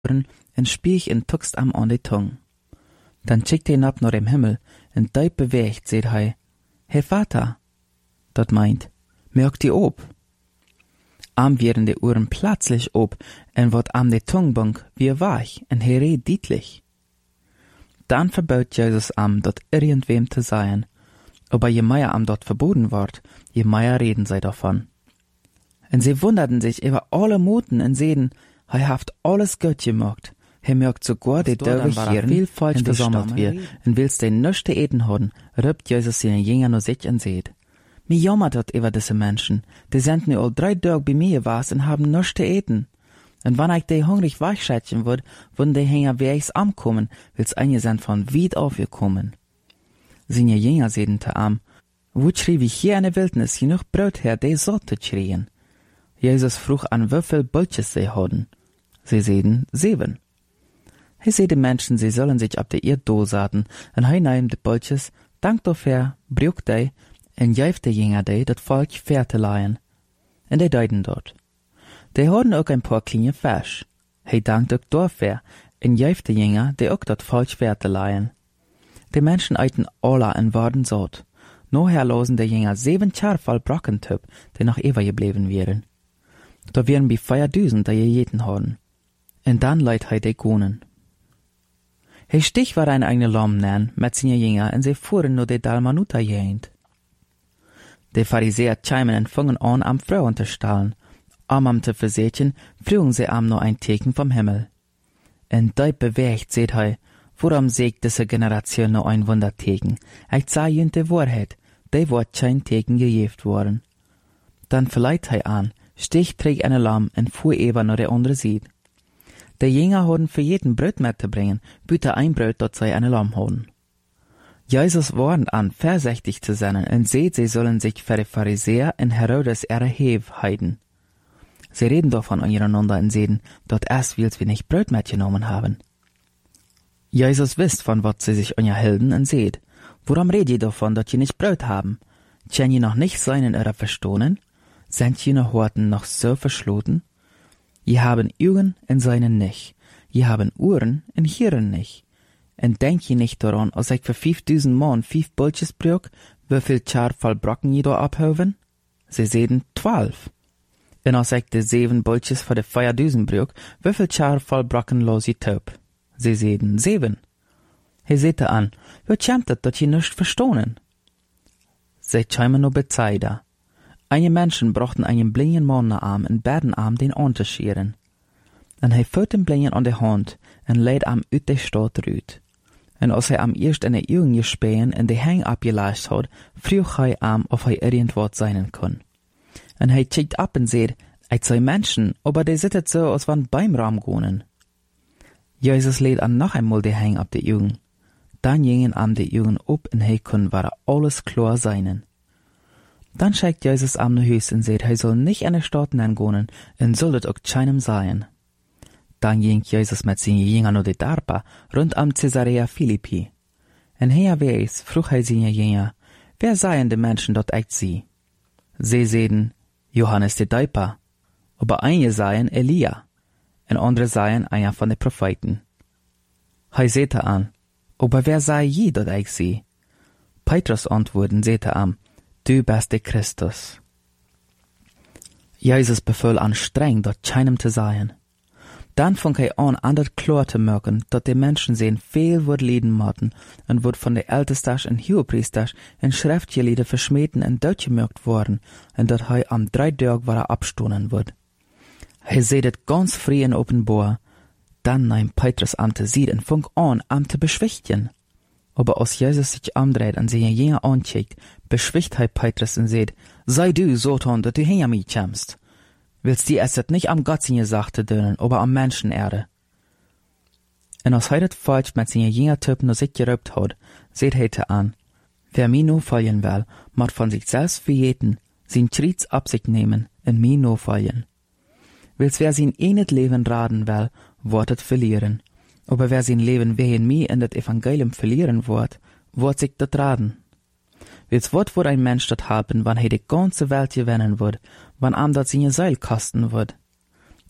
oren en spiech en tukst am an de tong. Dan schickt hij ab naar dem Himmel en duip beweegt, seht hij, Hey Vater, dat meint, merk die op. Am werden de oren plötzlich op en wordt am de tongbunk weer weich en hij redt dietlich. Dan verbaut Jesus am, dat irgendwem te sein, aber je mehr am dort verboten wordt, je mehr reden zij davon. En sie wunderten sich über alle Moten en sehen, hij haft alles gut gemacht. Hij merkt sogar die Dörre hier viel falsch versammelt wir, en wils de nüchte eten hodden, rübt Jesus seine Jünger nur sich en seht. Mi jammert dat über diese Menschen, die sind nu al 3 Tage bei mir was en haben nüchte eten. En wann ich die hungrig weichschätzen würd, würden die Hänger wegs ankommen, wils einige sind von weit aufgekommen. Seine Jünger sehen te am, wo schrie ich hier in der Wildnis genug Brot her, die Sorte schrien. Jesus frug an wieviel Bultjes sie hadden. Sie sehen 7. Hij zei de mensen, sie sollen sich ab der Erd dosaten, en hij nahm de Bultjes, dankt dafür, brucht die, en geeft de Jünger die, dat Volk fair te leihen. En die deuten dort. Die hadden ook ein paar kleine Fisch. Hij dankt ook dafür, en geeft de Jünger, die ook dat Volk fair te leihen. Die Menschen eiten alle en waren satt. Nachher losen de Jünger 7 Schar voll Brockentöp, die noch ewig geblieben wären. Da wären bei 4.000, die gegeten hadden. En dan leidt hij de konen. Hij stich war ein eigene Lamm nen, met seine Jünger, en sie fuhren nur de Dalmanuta jehend. De Pharisäer chimen en fungen an am Frauen te stahlen. Am te versetjen, frugen sie am nur ein Teken vom Himmel. En deut beweegt, seht hij, worum sägt diese Generation nur ein Wunderteken? Ich sah jünt de Wahrheit, de wordt kein Teken gejeft worden. Dann verleiht hij an, stich träg eine Lamm en fuhr eber nur der andere Seite. De Jünger hadden für jeden Brot mitzubringen, büte ein Brot, dat sei eine Lamm hadden. Jesus warnt an, vorsichtig zu sein, und seht, sie sollen sich für die Pharisäer und Herodes erheben heiden. Sie reden davon untereinander und sehen, dort erst wills wir nicht Brot mitgenommen haben. Jesus wisst, von wat sie sich unterhalten und seht, worum redet ihr davon, dat ihr nicht Brot haben? Können ihr noch nicht sein in eurer Verstohnen? Sind jene Horten noch so verschloten? Je haben Augen en seinen nicht. Je haben Ohren en Hirn nicht. En denk je nicht daran, als ich für 5.000 Mann 5 Bultjes brug, wieviel Schar voll Brocken je da abhöven? Sie sehen 12. En als ich de 7 Bultjes für de 4.000 brug, wieviel Schar voll Brocken los je taub? Sie sehen 7. He seht an, wie schämt het dat je nicht verstohnen? Sie chimen nur bezeider. Einige Menschen brachten einen blinden Mannenarm und beiden Arm den anzuscheren. En hij führt den Blinden an der Hand und leidt am uit der Stadt ruut. En als hij am erst in de Augen gespähen und de Hang abgelascht hat, frug hij am, of hij irgendwas sein kann. En hij checkt ab und sagt, ich sei Menschen, aber die sittet so, als wann beim Raum gehen. Jesus lädt an noch einmal de Hang ab de Augen. Dann gingen am de Augen op und hij kann war alles klar seinen. Dann schickt Jesus am nach Hus und sagt, er soll nicht in der Stadt gehen und soll das auch keinem sein. Dann ging Jesus mit seinen Jüngern nach der Darpa rund am Caesarea Philippi. Und herwegs frug er seine Jünger, wer seien die Menschen dort echt sie? Sie sehen, Johannes der Täufer, aber einige seien Elia, und andere seien einer von den Propheten. Er sagte an, aber wer sei je dort echt sie? Petrus antworten, sagte an, du bist der Christus. Jesus befahl an streng, dort keinem zu sein. Dann fing er an das klar zu merken, dass die Menschen sehen viel wird leiden müssen und wird von der Ältesters und Hohepriesters in Schriftgelehrten verschmähten und durchgemerkt worden und dass er am 3 Tag war abstoßen wird. Er sieht es ganz frei und offenbar. Dann nahm Petrus an zu sehen und fing an zu beschwichtigen. Aber als Jesus sich umdreht und seine Jünger ancheckt, beschwicht er Petrus und sagt, sei du, Satan, dass du hinter mich kommst. Willst du es nicht am Gott seine Sache dönen, aber am Menschenerde? Und als er das falsch mit seinen Jüngertypen noch sich gerübt hat, seht er an, wer mir nur folgen will, muss von sich selbst verjeten, sein Schritt ab sich nehmen und mir nur folgen. Willst wer sein eines Leben raten will, wird es verlieren. Aber wer sein Leben wegen mir in das Evangelium verlieren wird sich das raten. Willst wird ein Mensch das haben, wann die ganze Welt gewinnen wird, wann ihm das seine Seele kosten wird?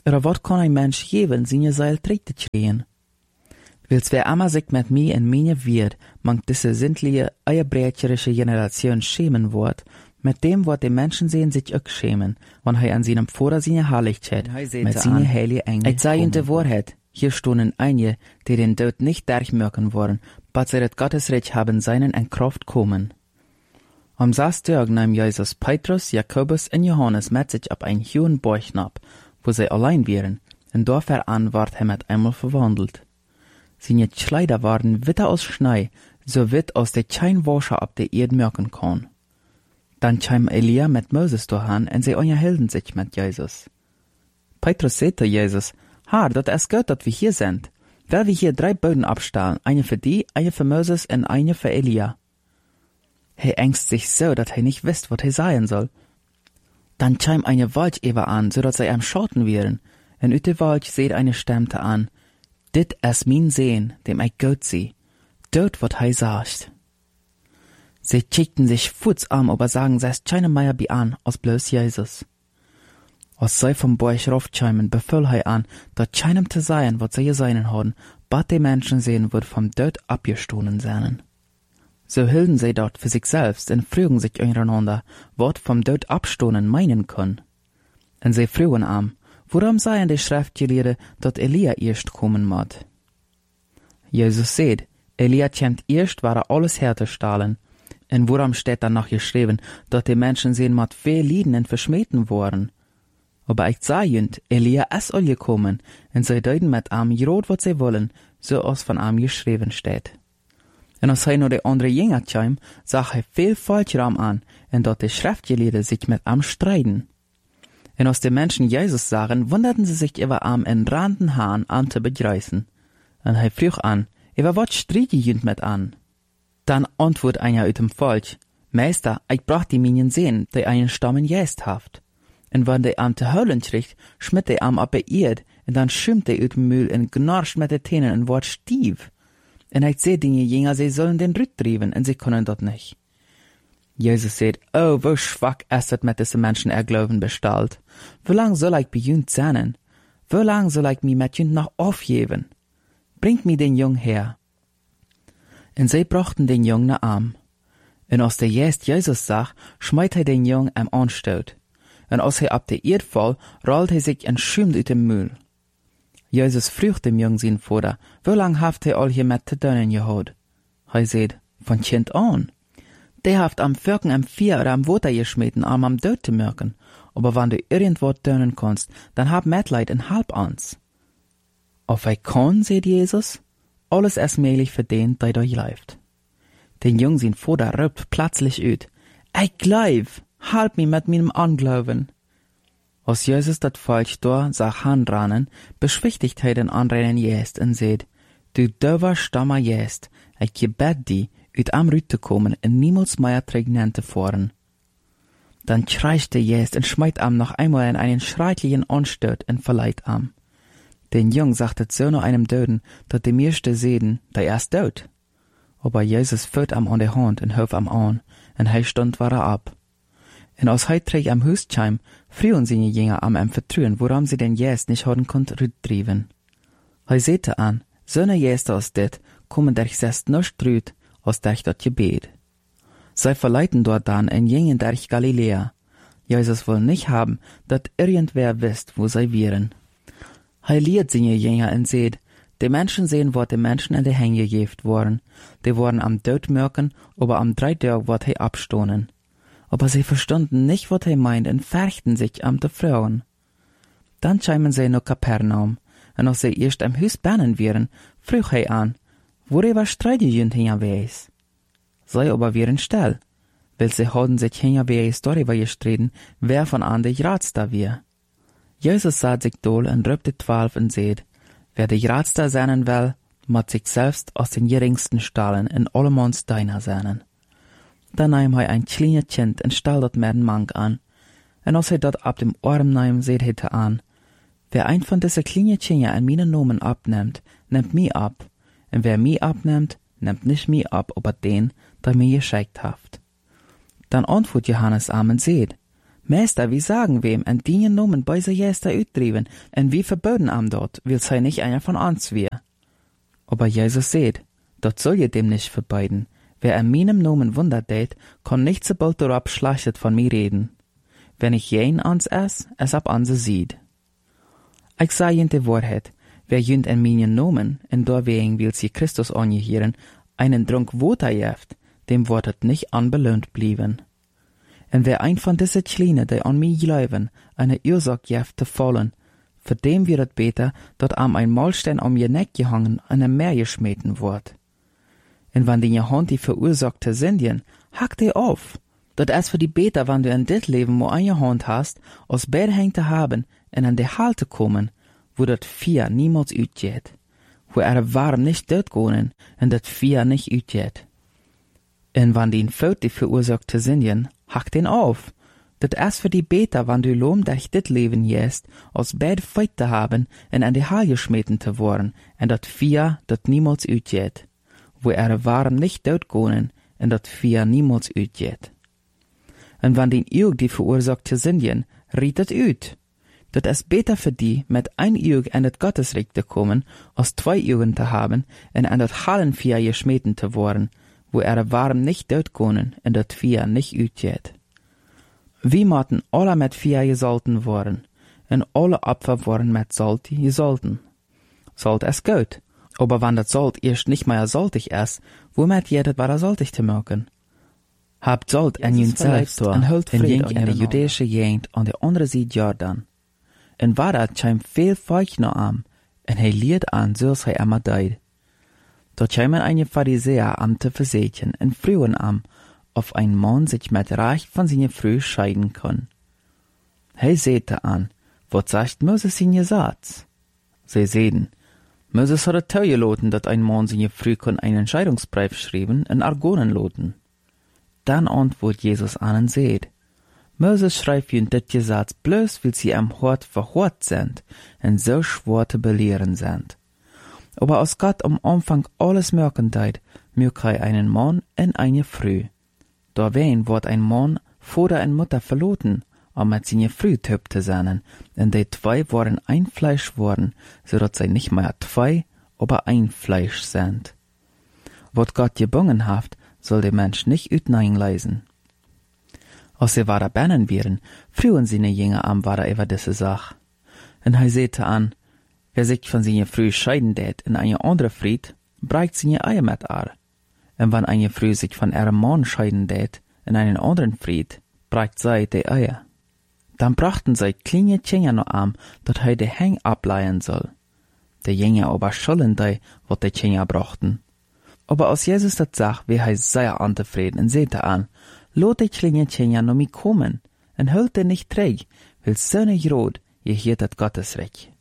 Oder wat kan ein Mensch geven, seine Seil trägt te schreien? Wils wer immer sich mit mir in meine wird, mangt diese sindliche, eierbrecherische Generation schämen wird, mit dem wird die Menschen sehen sich auch schämen, wann er an seinem Vater seine Herrlichkeit mit seine heilige Engel. Ich sei in der Wahrheit, hier stonden einige, die den Tod nicht durchmerken wollen, aber sie das Gottesreich haben seinen in Kraft kommen. Am 6. Tag nahm Jesus Petrus, Jakobus und Johannes mit sich ab einen hohen Berg ab, wo sie allein wären, und dort an ward er mit einmal verwandelt. Seine Kleider waren witter aus Schnee, so witt als der kein Wascher ab der Erde merken kann. Dann kam Elia mit Moses dahin, und sie unterhielten sich mit Jesus. Petrus sagte Jesus, Herr, dat ist gut, dat wir hier sind. Weil wir hier 3 Böden abstahlen, eine für die, eine für Moses und eine für Elia. Er ängst sich so, dat er nicht wisst, was er sagen soll. Dann kam eine Wolke über an, so dass sie am Schatten wären, und ut der Wolke seht eine Stimme an, dit is mein Sehn, dem ich gut sieh, dort wat er sagt. Sie kickten sich futs an, aber sagen, sie ist keine mehr bei an, als bloß Jesus. Als sie vom Berg raufkämen, befahl er an, dort keinem zu sein, was sie seinen haben, bat die Menschen sehen, wird vom Tod abgestohlen seien. So hielten sie dort für sich selbst und frügen sich untereinander, was vom Tod abstohlen meinen können. Und sie frügen am, warum seien die Schriftgelehrten, dass Elia erst kommen mod? Jesus sagt, Elia kämmt erst, war alles herzustellen. Und warum steht dann noch geschrieben, dass die Menschen sehen mod viel Lieden und verschmähten worden? Aber ich sah jünd, Elia ist all gekommen, und sie deuten mit am gerot, was sie wollen, so als von am geschrieben steht. Und als er noch die andere Jünger kam, sah er viel Falschram an, und dort die Schriftgelehrten sich mit am streiten. Und als die Menschen Jesus sahen, wunderten sie sich über am in randen Hahn an zu begreißen. Und er frug an, über was streit ihr mit an? Dann antwort einer aus dem Volk, Meister, ich brach die Minen sehen, die einen Stammen jäst haft. Und wenn der am te heulen kriegt, schmitt der am ab Erd, und dann schimmt der aus dem Mühl und gnarscht mit den Tänen und ward stief. Und ich seh die Jünger, sie sollen den Rütt trieben, und sie können dort nicht. Jesus sagt, oh, wo schwach ist es mit diesen Menschen Glauben bestellt. Wie lang soll ich bei jünd sein? Wie lang soll ich mich mit jünd noch aufgeben? Bringt mir den Jungen her. Und sie brachten den Jungen nach Arm. Und als der Jesus sah, schmeißt er den Jungen am Anstoot. Und als er ab der Erde fall, rollt er sich und schäumt aus dem Müll. Jesus fragt dem Jungen sein Vater, wie lang haft er all hier mit zu tun gehad? Er sagt, von Kind an. Der haft am Völken am Vier oder am Water geschmeten, am Tod zu merken. Aber wenn du irgendwo tönen kannst, dann hab Mitleid und halb ans. Auf er kann, sagt Jesus, alles ist möglich für den, der da läuft. Den Jungen sein Vater ruft plötzlich ut, ich glaub, halb mich mit meinem Anglauben. Als Jesus dat Volk da sah hanrannen, beschwichtigt er den anderen Jest und sagt, du döver Stammer Jest, ich gebet die, ut am Rüt zu kommen und niemals mehr Trägnen zu fahren. Dann kreischt der Jest und schmeißt am noch einmal in einen schrecklichen Anstoot und verleiht am. Den Jung sagte so noch einem Döden, dat die meiste sehen, der erst tot. Aber Jesus führt am an der Hand und hört am an, und er stund war ab. Und als er trägt am Hus kam, frühen seine Jünger am vertrauen, woran sie den Jest nicht haben konnt rüttrieben. Er sehte an, so ne Jest als dit, kommen der sest nicht rüt, als der dort Gebet. Sie verleiten dort dann und gingen durch Galiläa. Jesus will nicht haben, dat irgendwer wisst, wo sie wären. Er lehrt seine Jünger und sagt, die Menschen sehen, wo die Menschen in die Hänge gegeben worden. Die wurden am Tod merken, aber am 3. Tag wird er abstohnen. Aber sie verstanden nicht, was er meint, und fürchten sich am zu Frauen. Dann kamen sie nach Kapernaum, und als sie erst am Haus bannen wären, frug er an, worüber streiten jünd hinterwegs? Sie aber wären still, weil sie hatten sich hinterwegs darüber gestritten, wer von an der Ratster wär. Jesus sah sich doll und rübt die 12 und sagt, wer der Ratster sein will, muss sich selbst aus den geringsten stahlen in allemans deiner sein. Dann nahm er ein kleines Kind und stall dort mit dem Mank an, und als er dort ab dem Arm nahm, seht er an, wer ein von diesen kleinen Kindern an meinen Namen abnimmt, nimmt mich ab, und wer mich abnimmt, nimmt nicht mich ab, aber den, der mir geschickt haft. Dann antwortet Johannes am und seht, Meester, wie sagen wem, en die nomen bei se Jester uitdriven, en wie verboden am dort, will sei nicht einer von uns wir. Aber Jesus seht, dort soll je dem nicht verbeiden. Wer an meinem Nomen Wunder tät, kann nicht so bald darauf schlechtet von mir reden. Wenn ich jen ans es ab anse sieht. Ich sag jen de Wahrheit, wer jünd an meinen Nomen, en dorwegen will sie Christus angehieren, einen Drunk Water jeft, dem wortet nicht anbelohnt blieben. En wer ein von diese Kleine, die an mich glauben, eine Ursache jeft zu fallen, für dem wird es besser, dort am ein Mahlstein um ihr Neck gehangen, an ein Meer geschmeten wird. En wann die Hand die verursachte Sündien, hack die auf. Dort es für die Beter, wann du in dit Leben mo eine Hand hast, aus beide Hände zu haben, en an die Halte kommen, wo dat Vier niemals utgeht. Wo warm nicht dort gonen, en dat Vier nicht utgeht. En wann die Fout die verursachte Sündien, hack den auf. Dat es für die Beter, wann du lohm dich dit Leben jest, aus beide Feit zu haben, en an die Haal geschmeten zu worden, en dat Vier dat niemals utgeht. Wo warm nicht dort gonen, en dat Vier niemals utgeht. En wann den Juk die verursachte Sündien, riet het uit. Dat es beter für die, mit ein Juk in het Gottesreich zu kommen, als 2 Jugen zu haben, en an dat Hallen Vier geschmeten zu worden, wo warm nicht dort gonen, en dat Vier nicht utgeht. Wie maten alle mit Vier gesalten worden, en alle Opfer worden mit Salt gesalten. Salt es gut, aber wann dat Salt erst nicht mehr saltig ist, womit jedet war saltig zu merken? Habt Salt en jün selbst en hult Fried in de jüdische Gegend an der andere Seite Jordan. En war dat scheim veel feucht noch am, en hij liet an, zoals hij immer deed. Dort scheimen eine Pharisäer am te verzetjen en frühen am, auf ein Mann sich mit Recht von seiner Früh scheiden kann. Hij sehte an, wat sagt Moses in je Satz? Sie sehen, Moses hat tau geloten, dat ein Mann seine Früh kann einen Scheidungsbrief schreiben en Argonen loten. Dann antwortet Jesus an und seht, Moses schreibt in dit Gesetz bloß, weil sie am Hort verhort sind und so schwer zu belehren sind. Aber als Gott am Anfang alles merken teit, mög einen Mann und eine Früh. Dawein wird ein Mann Vater und Mutter verloten, um mit seiner Früh töp zu sein, und die 2 waren ein Fleisch worden, so dass sie nicht mehr 2, aber ein Fleisch sind. Wat Gott gebungen haft, soll der Mensch nicht utnein leisen. Als sie wahrer Bernen wären, frühen sie ne Jünger am wahrer über diese Sach. Und er sehte an, wer sich von seiner Früh scheiden tät in eine andere Fried, breicht seine Eier mit ar. Und wenn eine Früh sich von ihrem Mann scheiden tät in einen anderen Fried, breicht sie die Eier. Dann brachten sie kleine Kinder noch am, dat er die Häng ableihen soll. Die Jünger aber schollen die, wat die Kinder brachten. Aber als Jesus dat sag, wie er sehr anzufrieden und sehte an, lot die kleine Kinder noch mi kommen, und hüllt er nicht träg, weil so nicht rot, je hier dat Gottesreich.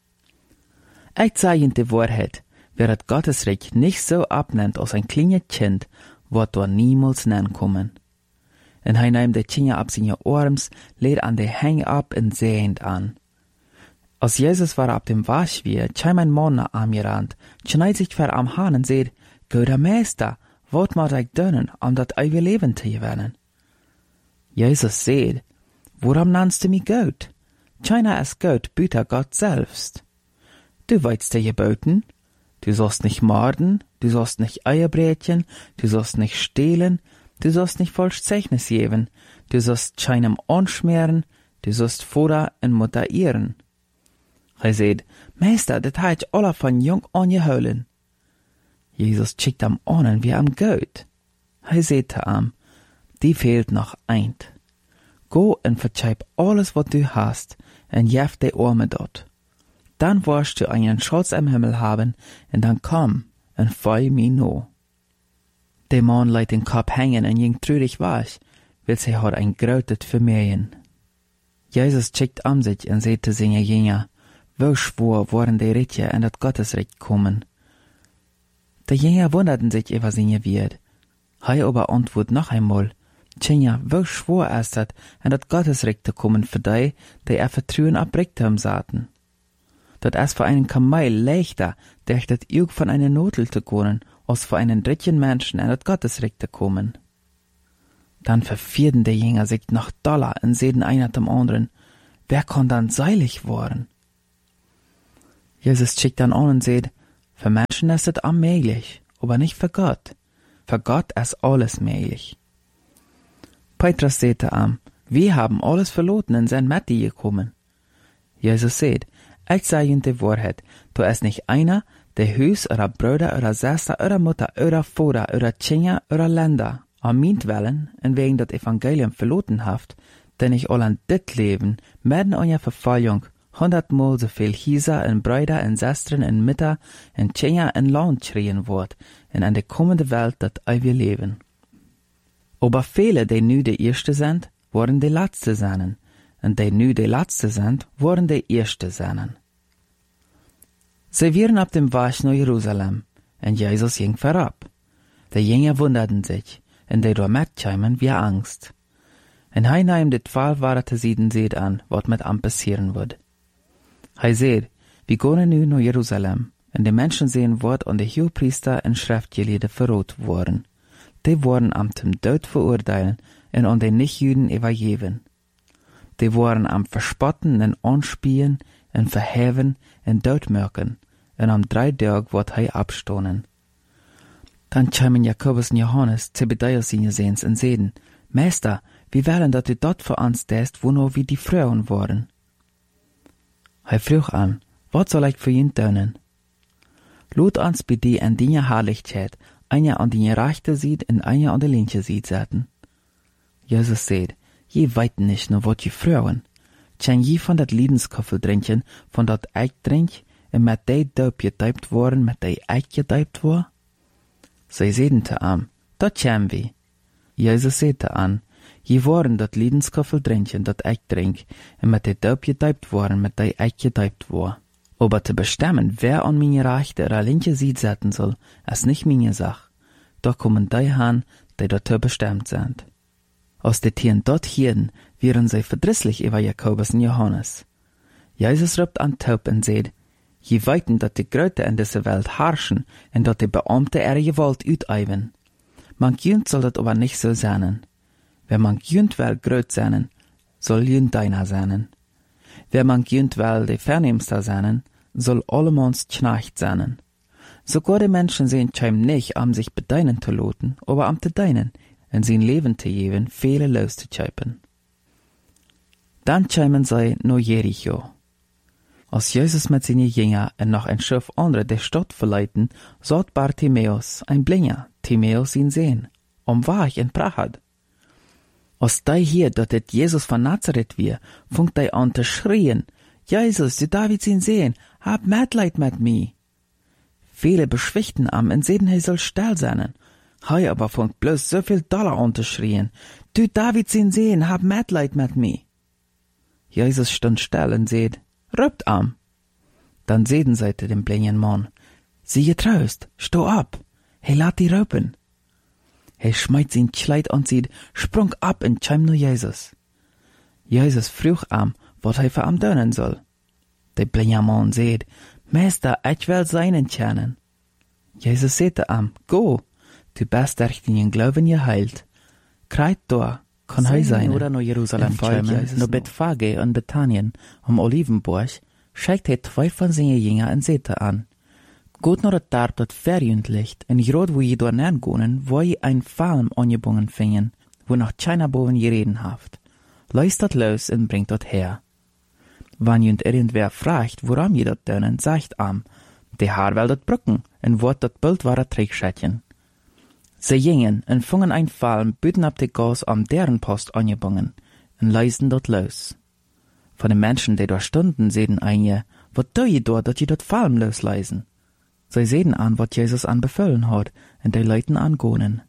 Ich sage in die Wahrheit, wer dat Gottesreich nicht so abnennt als ein kleines Kind, wird dort niemals nennen kommen. Und er nahm die Kinder ab seine Arms, lädt an die Häng ab und sehend an. Als Jesus war ab dem Waschwier, kam ein Mann nach ihm gerannt, schneit sich vor am Hahn und seht, Guter Meister, wat moet ich doen, om dat eeuwige Leben zu gewinnen? Jesus seht, warum nennst du mich gut? Keiner ist gut, büter Gott selbst. Du weißt die Geboten, du sollst nicht morden, du sollst nicht Eierbrätchen, du sollst nicht stehlen, du sollst nicht falsch Zeichnis geben, du sollst keinem anschmieren, du sollst Vater und Mutter ehren. Er seht, Meister, das hat ich alle von jung an geholen. Jesus schickt am an wie am Gott. Er sehte am, die fehlt noch eint. Go und verzeib alles, was du hast, und jef die Arme dort. Dann wirst du einen Schatz im Himmel haben, und dann komm und folg mir no. Der Mann leiht den Kopf hängen und ging trürig wasch, weil sie hat ein Grötet vermehren. Jesus schickt am sich und sehte seine Jünger, wo schwor waren die Ritje in das Gottesreich kommen. Die Jünger wunderten sich über seine Wirt. Hei aber antwort noch einmal, Tjenja, wo schwor ist das, in das Gottesreich zu kommen für die Vertrauen abbreckt haben saten. Dat es für einen Kamel leichter, durch das Juk von einer Notel zu gehen, als für einen dritten Menschen in das Gottesreich zu kommen. Dann vervierden die Jünger sich noch doller und sehen einer dem anderen, wer kann dann seilig worden? Jesus schickt dann an und sagt, für Menschen ist es unmöglich, aber nicht für Gott. Für Gott ist alles möglich. Petrus sagte ihm, wir haben alles verloren und sind mit dir gekommen. Jesus sagt, ich sage Ihnen die Wahrheit, da ist nicht einer, der Haus oder Brüder oder Schwester oder Mutter oder Vater oder Kinder oder Länder an meinetwillen und wegen das Evangelium verloren haft, denn ich all an dit Leben, mitten an der Verfallung, 100-mal so viel Häuser und Brüder und Schwestern und Mütter und Kinder und Land schreien wird, und an der kommende Welt dat wir leben. Aber viele, die nu die Erste sind, worden die Letzte sein, und die nu die Letzte sind, worden die Erste sein. Sie waren auf dem Weg nach Jerusalem, und Jesus ging vorab. Die Jünger wunderten sich, und die dort mitkamen wie Angst. Und er nahm die 12 Worte Sieden seht an, was mit ihm passieren wird. Er sagt, wir gehen nu nach Jerusalem, und die Menschen sehen wird und die Hohepriester und Schriftgelehrte verrot worden. Die wurden am zum Tod verurteilen und an den Nichtjuden übergeben. Die wurden am Verspotten und Anspielen und Verheven und Todmürken, und am 3 Tagen wird er abstoßen. Dann kamen Jakobus und Johannes, Zebedäus seine Sehens, und sehen, Meister, wir wollen, dass du dort für uns tust, wo nur wie die Frauen waren. Er frug an, was soll ich für ihn tun? Lud uns bei dir an deine Herrlichkeit, einer an die rechte Seite und einer an die linke Seite setzen. Jesus sagt, je weit nicht nur was je Frauen. Kann je von dat Liedenskoffel trinken, von dat ich trink, und mit der Daub getauft worden, mit der ich getauft war? Sie sagten zu ihm, dat kämen wir. Jesus sagte an, je waren dat Liedenskoffel trinken, dat ich trink, und mit der Daub getauft worden, mit der ich getauft war. Aber zu bestimmen, wer an meine rechte oder linke Seite setzen soll, ist nicht meine Sache. Da kommen die han, die dazu bestimmt sind. Aus den Tieren dort hierden, wären sie verdrisslich über Jakobus und Johannes. Jesus ruft an Taub und sagt, je weiten, dass die Gröte in dieser Welt herrschen und dass die Beamte ihre Gewalt utüben. Man jönt soll das aber nicht so sein. Wer man jönt will gröt sein, soll jönt deiner sein. Wer man jönt will die Vernehmste sein, soll allemans Knecht sein. Sogar die Menschen sehen scheim nicht, sich bedeinen zu loten, aber zu deinen, und sein Leben zu geben, viele loszuschöpfen. Dann scheimen sie nach Jericho. Als Jesus mit seinen Jüngern und noch ein Schiff andere die Stadt verleiten, sagt Bartimäus, ein Blinder, Timäus ihn sehen, war ich in Prahat. Als die hier, dass das Jesus von Nazareth wir, funkt die an zu schreien, Jesus, du Davids ihn sehen, hab Mitleid mit mir. Viele beschwichten am und sehen, er soll still sein. Hei aber funkt bloß so viel Dollar an zu schreien, du Davids ihn sehen, hab Mitleid mit mir. Jesus stand still und seht, rübt am. Dann sehen sie dem blinden Mann, sie getraust, steh ab, he lat die rüben. He schmeißt sein Kleid und sieht, sprung ab und kam nur Jesus. Jesus frug am, was er für am tun soll. Der blinde Mann seht, Meister, ich will seinen kennen. Jesus sagte am, go, du bist durch den Glauben geheilt. Kreit da, kann er sein. Oder nach Jerusalem kommen, nach Bethphage und Bethanien, Olivenburg, schickt er 2 von seinen Jüngern und sagte an, geht nach der Tag dort Ferienlicht, und gerade wo je dort hingehen, wo je ein Falm angebunden fingen, wo noch keiner boven gereden haft. Leist dat los und bringt dat her. Wann jünd irgendwer fragt, woran je dat tun, sagt am, der Haar will dat brücken, und wird dat Bild war Trickschätchen. Sie gingen und fungen ein Falm, büten ab die Gas am deren Post angebunden, und leisten dat los. Von den Menschen, die dort stunden, sehen einige, was tue je dort, dat je dat Falm losleisen? Sie sehen an, was Jesus anbefohlen hat, und die Leuten angehen.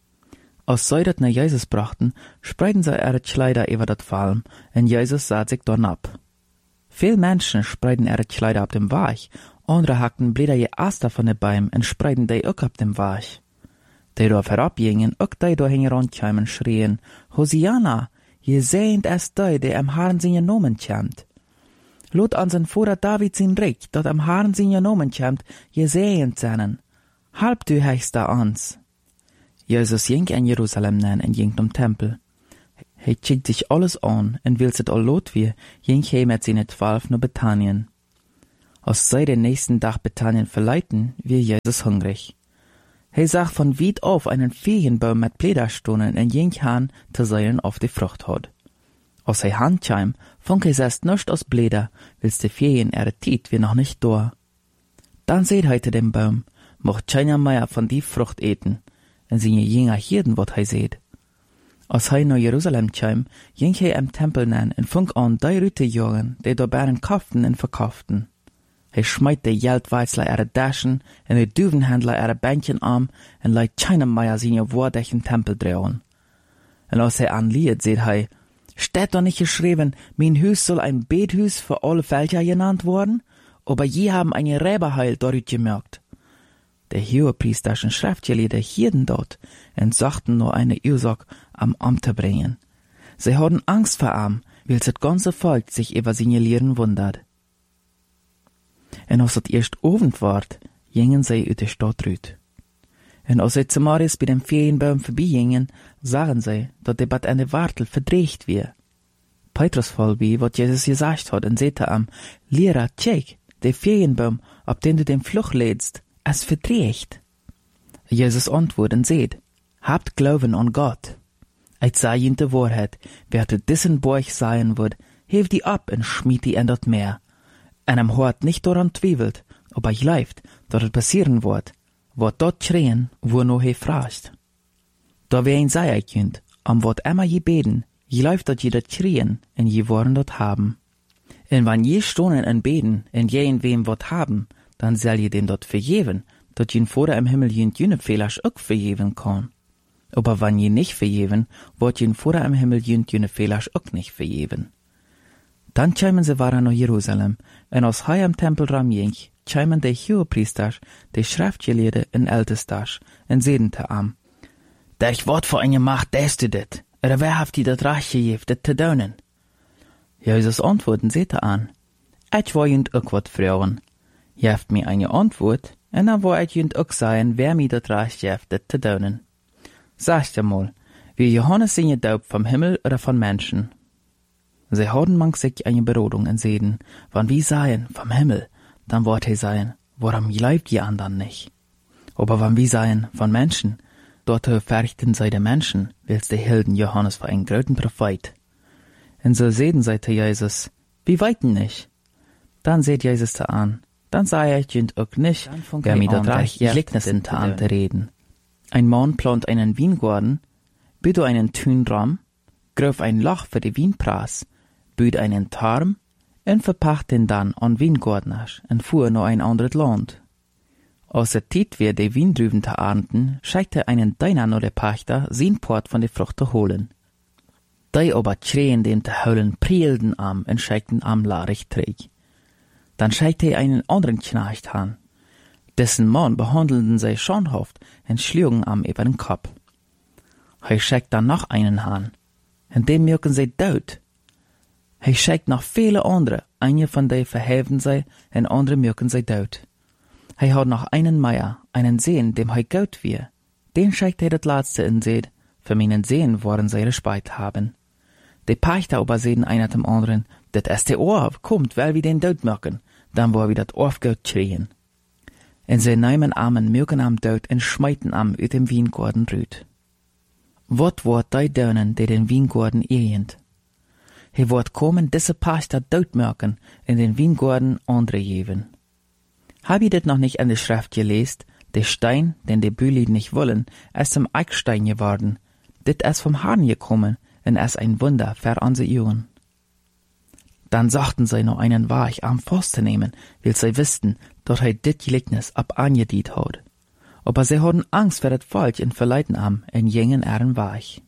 Als sie dat nach Jesus brachten, spreiten sie ihre Kleider über dat Falm, und Jesus sah sich dort ab. Viele Menschen spreiten ihre Kleider auf dem Weg, andere hackten Blätter je Aster von den Bäumen und spreiten die auch auf dem Weg. Die dort herabgingen, auch die dort herankamen, schrien, Hosianna, je sehend es die am Herrn seinen Namen kennt. Lot an sein Vater David sein Recht, dat am Herrn seinen Namen kennt, je sehend seinen. Halb du heichst da ans. Jesus ging in Jerusalem nen en ging zum Tempel. Hij schickt sich alles an en wil het al lot wie, ging hij met zijn 12 naar Bethanien. Als zij den nächsten Tag Bethanien verleiten, wie Jesus hungrig. Hij zag von weit auf einen Feigenbaum mit Plederstonen en ging han te zeilen auf die Frucht had. Als hij handscheim, funk hij selbst nicht aus Bleder, wils de Ferien Tiet wie noch nicht da. Dann seht hij te dem Baum, mocht keiner mehr von die Frucht eten, en seine Jünger hielden, wat hij seht. Als hij naar Jerusalem kwam, ging hij am Tempel nen en funk an die Rüte jagen, die da baren kauften en verkauften. Hij smeit de Geldweizler ihre Daschen en de Duvenhändler ihre Bänkchen am en leidt keiner mehr seine Wordechen Tempel drehen. En als hij anliet, seht hij, steht doch nicht geschrieben, mein Hus soll ein Bethus für alle Völker genannt worden, aber je haben eine Räberheil dort gemerkt. Der hohepriesterschen Schriftgelehrte hielten dort und sagten nur eine Ursache am Amt zu bringen. Sie hatten Angst vor ihm, weil das ganze Volk sich über seine Lehren wundert. Und als es erst Abend ward, gingen sie aus der Stadt rüt. Und als sie zum Morgens bei dem Ferienbaum vorbeigingen, sahen sie, dass der Bad eine Wartel verdreht wird. Petrus voll wie, was Jesus gesagt hat, und sagte ihm, Lehrer, check, der Ferienbaum, auf den du den Fluch lädst, es verdreht. Jesus antwortet und sagt, habt Glauben an Gott. Ich sage ihnen die Wahrheit, wer zu diesen Burg sein wird, hebt die ab und schmied die in das Meer. Und am Hort nicht daran zweifelt, aber ich leift, dass es passieren wird, wat dort schreien, wo noch he fragt. Da wer ihn sei könnt, am wat immer je beten, je läuft dort je dat schreien, en je wollen dort haben. En wann je stonen en beten, en je in wem wat haben, dann soll je dem dort vergeben, dat je vor im Himmel jene Fehlers auch vergeben kann. Aber wann je nicht vergeben, wird je vor im Himmel jene Fehlers auch nicht vergeben. Dann kämen sie waren nach Jerusalem, en als hij am Tempelraum ging, kämen de Hohepriesters, de Schriftgelehrte en Ältesters, en zeiden te am, durch wat voor eine Macht deest du dit? Oder wer haft die dat Recht gegeben, dit te doen? Jesus antworten zette an, ich war jünd ook wat fragen. Je haft mir eine Antwort, en dan war ich jünd ook sagen, wer mir dat Recht geeft, dit te doen. Sagt mal, wie Johannes sind gedaupt vom Himmel oder von Menschen? Sie hadden manch sich eine Berodung en zeiden, wann wie seien vom Himmel, dann wird er sein, warum glaubt die anderen nicht? Aber wann wir seien von Menschen, dort verrichten sei der Menschen, wils der Helden Johannes für einen großen Prophet. Und so sehen sei zu Jesus, wie weiten nicht? Dann seht Jesus da an, dann sei ich jünd auch nicht, wer mir dort reich Gleichnis in der Hand reden. Ein Mann plant einen Weingarten, büt einen Tünram, gröf ein Loch für die Weinpraß, büt einen Tarm, en verpacht den dann an Weingartners en fuhr nach ein anderes Land. Als er Tiet wir de Weindrüben te ernten, schickte einen Deiner nur der Pachter sein Port von der Frucht zu holen. Die aber schreien dem te holen, prielden am en schickten am larig träg. Dann schickte er einen anderen Knecht an. Dessen Mann behandelten sie schandhaft en schlugen am über den Kopf. Er schickt dann noch einen an, en dem mögen sie tot. Hij schickt noch viele andere, eine von denen verhelfen sie, en andere mögen sie tot. Hij hat noch einen Meier, einen Sehen, dem hij gut wir. Den schickt das letzte in seht, für meinen Sehen wollen sie Respeit haben. Die Pachter aber sehen einer dem anderen, dat ist der Ohr, kommt, weil wir den tot mögen, dann wo wir dat Ohr gut schreien. En sie nehmen armen mögen am tot en schmeiten am ut dem Weingarten rüt. Wat wordt die deunen, die den Weingarten ehend? Hij wordt komen diese Pachter doodmerken in den Weingarten andere geben. Hab ich das noch nicht in der Schrift gelesen? Der Stein, den die Bühli nicht wollen, ist zum Eckstein geworden. Dit ist vom Herrn gekommen und ist ein Wunder für unsere Jungen. Dann sagten sie noch einen Weich am Forst zu nehmen, weil sie wussten, dass er dit Gleichnis ab angediet hat. Aber sie hatten Angst vor das Volk und verleiten am und gingen ihren Weich.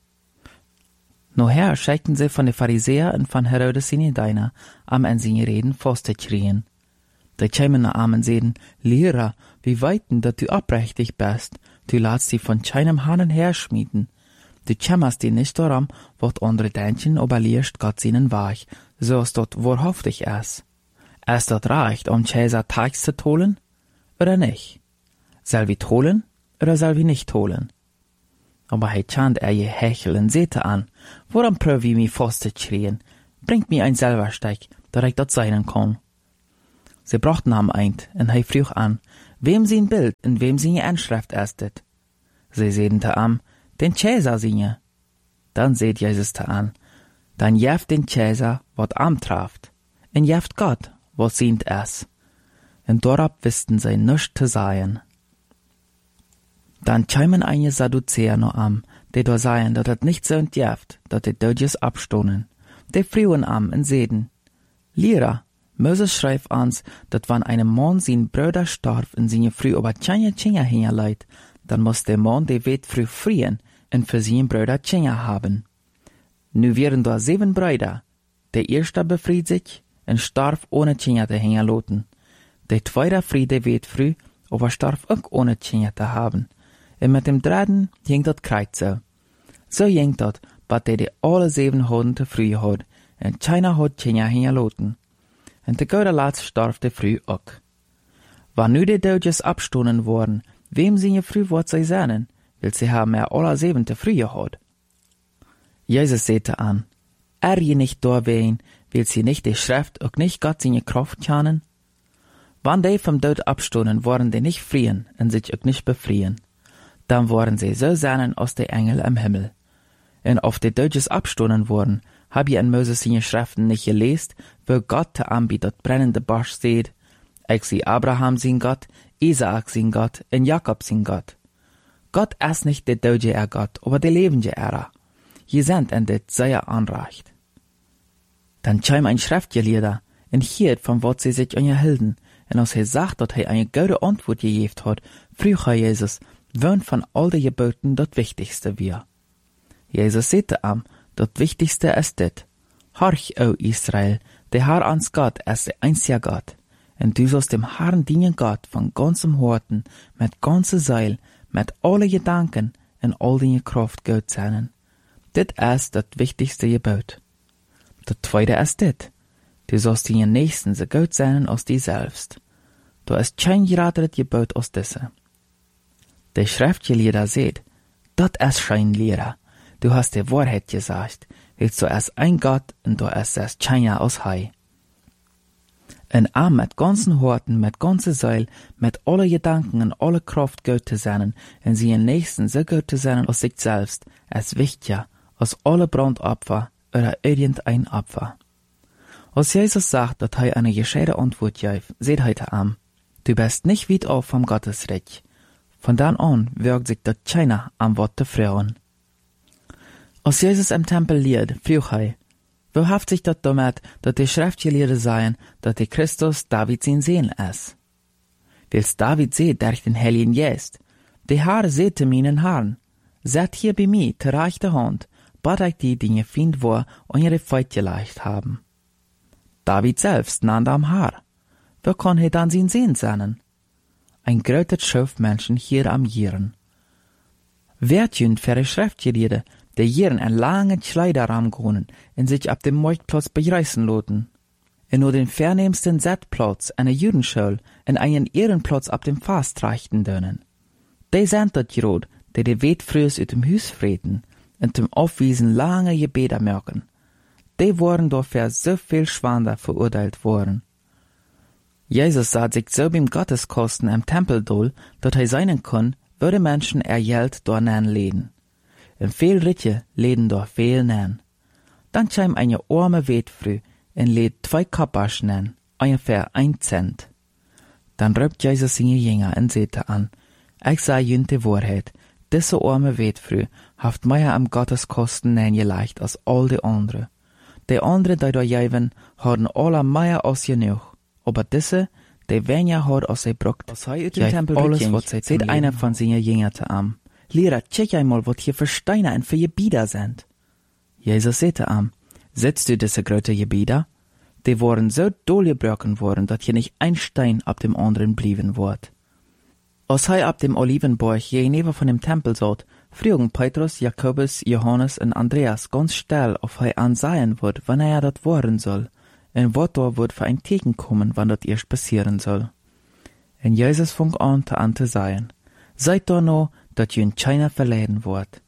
Noher schickten sie von den Pharisäer und von Herodes seine Diener am in seine Reden festzuschreien. Die kämen nach am und sehen, Lehrer, wie weiten, dass du abrechtig bist, du lässt sie von keinem Hahn her schmieden. Du kämmerst die nicht daran, wat andere denken, aber lehrst Gott seinen Weich, so es dort wahrhaftig ist. Ist dort recht, um Cäsar Tags zu holen, oder nicht? Soll wir holen, oder soll wir nicht holen? Aber hei chant je hechel en sete an, woran pröv ich mi fast zu schrien, bringt mi ein Silbersteig, dat ich dat sein kann. Sie brachten ham eint, en hei frug an, wem sein Bild en wem seine Anschrift estet. Sie seden te am, den Cäsar singe. Dann seht Jesus te an, dann jeft den Cäsar, wat am traft, en jeft Gott, wat sient es. En dorab wisten sie nisch te seien. Dann kämen einige Sadduzäer noch am, die da seien, dat het nicht so entjeft, dat die Dödjes abstonen. Die frühen am en seden, Lehrer, Moses schreibt ans, dat wann einem Mann sein Bruder starb und seine Frau über Tschenja hingeleit, dann muss der Mann die Wet früh frieren und für seinen Bruder Tschenja haben. Nu wären da 7 Brüder. Der erste befried sich und starb ohne Tschenja zu hingeloten. Der zweite friede Wet früh, aber starb auch ohne Tschenja zu haben. Und mit dem dritten ging dat Kreuz so. So ging dat, bat die alle 7 Hoden te früh had, und keiner hat Tschenja hingeloten. Und der gute Latz starb de früh auch. Wann nu die Dödjes abstonen worden, wem sie früh wat sie sehnen, will sie haben alle 7 te früh gehad. Jesus sagte an, je nicht da wehen, will sie nicht die Schrift auch nicht Gott seine Kraft kennen? Wann die vom Tod abstonen, worden die nicht frieren und sich auch nicht befrieren. Dann waren sie so sehnen als die Engel am Himmel. Und auf die Dödjes abstonen worden, hab ich in Moses seine Schriften nicht gelesen, wo Gott te anbietet dat brennende Bosch seht, ich sie Abraham sein Gott, Isaak sein Gott und Jakob sein Gott. Gott ist nicht der Dödje Gott, aber der lebende Je sind en dit sehr anreicht. Dann käm ein Schriftgelehrter und hiert von wat sie sich unterhielten, und als sagt, dat eine gute Antwort gegeben hat, frug Jesus, wen von all den Geboten dat wichtigste wir. Jesus sagte am, dat wichtigste ist dit: Horch, o Israel, der Herr ans Gott ist der einzige Gott, und du sollst dem Herrn dienen Gott von ganzem Herzen, mit ganzer Seele, mit alle Gedanken und all deine Kraft Gott sein. Dit ist das wichtigste Gebot. Das zweite ist dit: Du sollst deinen Nächsten so gut sein als dich selbst. Da ist kein gerateres Gebot als diese. Der Schriftgelehrte sagt, das ist kein Lehrer. Du hast die Wahrheit gesagt, willst du erst ein Gott und du ist es keiner als Hei. Ein Arm mit ganzen Horten, mit ganzer Seele, mit alle Gedanken und alle Kraft Gott zu sein, und sie im Nächsten so gut zu sein als sich selbst, ist wichtiger als alle Brandopfer oder irgendein Opfer. Als Jesus sagt, dass eine gescheite Antwort gibt, seht heute am, du bist nicht weit auf vom Gottesreich. Von dann an wirkt sich das keiner am Wort der Frauen. Als Jesus im Tempel lehrt, frug wo haft sich das damit, dass die Schriftgelehrten seien, dass der Christus David sein Sohn ist? Wils David seht durch den Heiligen Geist, der Herr sehte meinen Herrn, seid hier bei mir, zur rechten Hand, bat ich die Dinge find war und ihre Feinde leicht haben. David selbst nannte am Herr. Wo kann er dann sein Sohn sein? Ein größer Schöpfmenschen hier am Jieren. Wer tun für die Schriftgelehrten, der Jieren einen langen Schleiderrahmen gewonnen und sich ab dem Marktplatz bereisen loten. Und nur den vernehmsten Settplatz einer Judenschule und einen Ehrenplatz ab dem Fast reichten dönen. Die sind dort gerot, die Wet frühs ut dem Hus freten und zum Aufwiesen lange Gebete merken. Die waren dafür so viel Schwander verurteilt worden. Jesus sah sich so beim Gotteskosten im Tempel dol, dat seinen kann, würde Menschen Geld dort leden. Und viel Ritje leden dort viel nen. Dann kam eine arme Wetfrü und lädt 2 Koppasch nen, ungefähr 1 Cent. Dann röpt Jesus seine Jünger und sagte an, ich sage jünt die Wahrheit, diese arme Wetfrü haft mehr am Gotteskosten nen geleicht als all die andere. Die andere, die da jäven, haben alle mehr als genug. Aber diese, die weniger hat als sie bruckt, jäft alles, was sie seht einer von seinen Jüngern zu am. Lehrer, check einmal, was hier für Steine und für Gebieter sind. Jesus sagte am, setzt du diese große Gebieter? Die waren so durchgebrochen worden, dass hier nicht ein Stein ab dem anderen blieben wird. Als ab dem Olivenberg gegenüber von dem Tempel saß, frugen Petrus, Jakobus, Johannes und Andreas ganz still, ob ansehen wird, wann das worden soll, und was da wird für ein Teken kommen, wann das erst passieren soll. Und Jesus fing an zu sagen, seid da noch, dass jün keiner verleiden wird.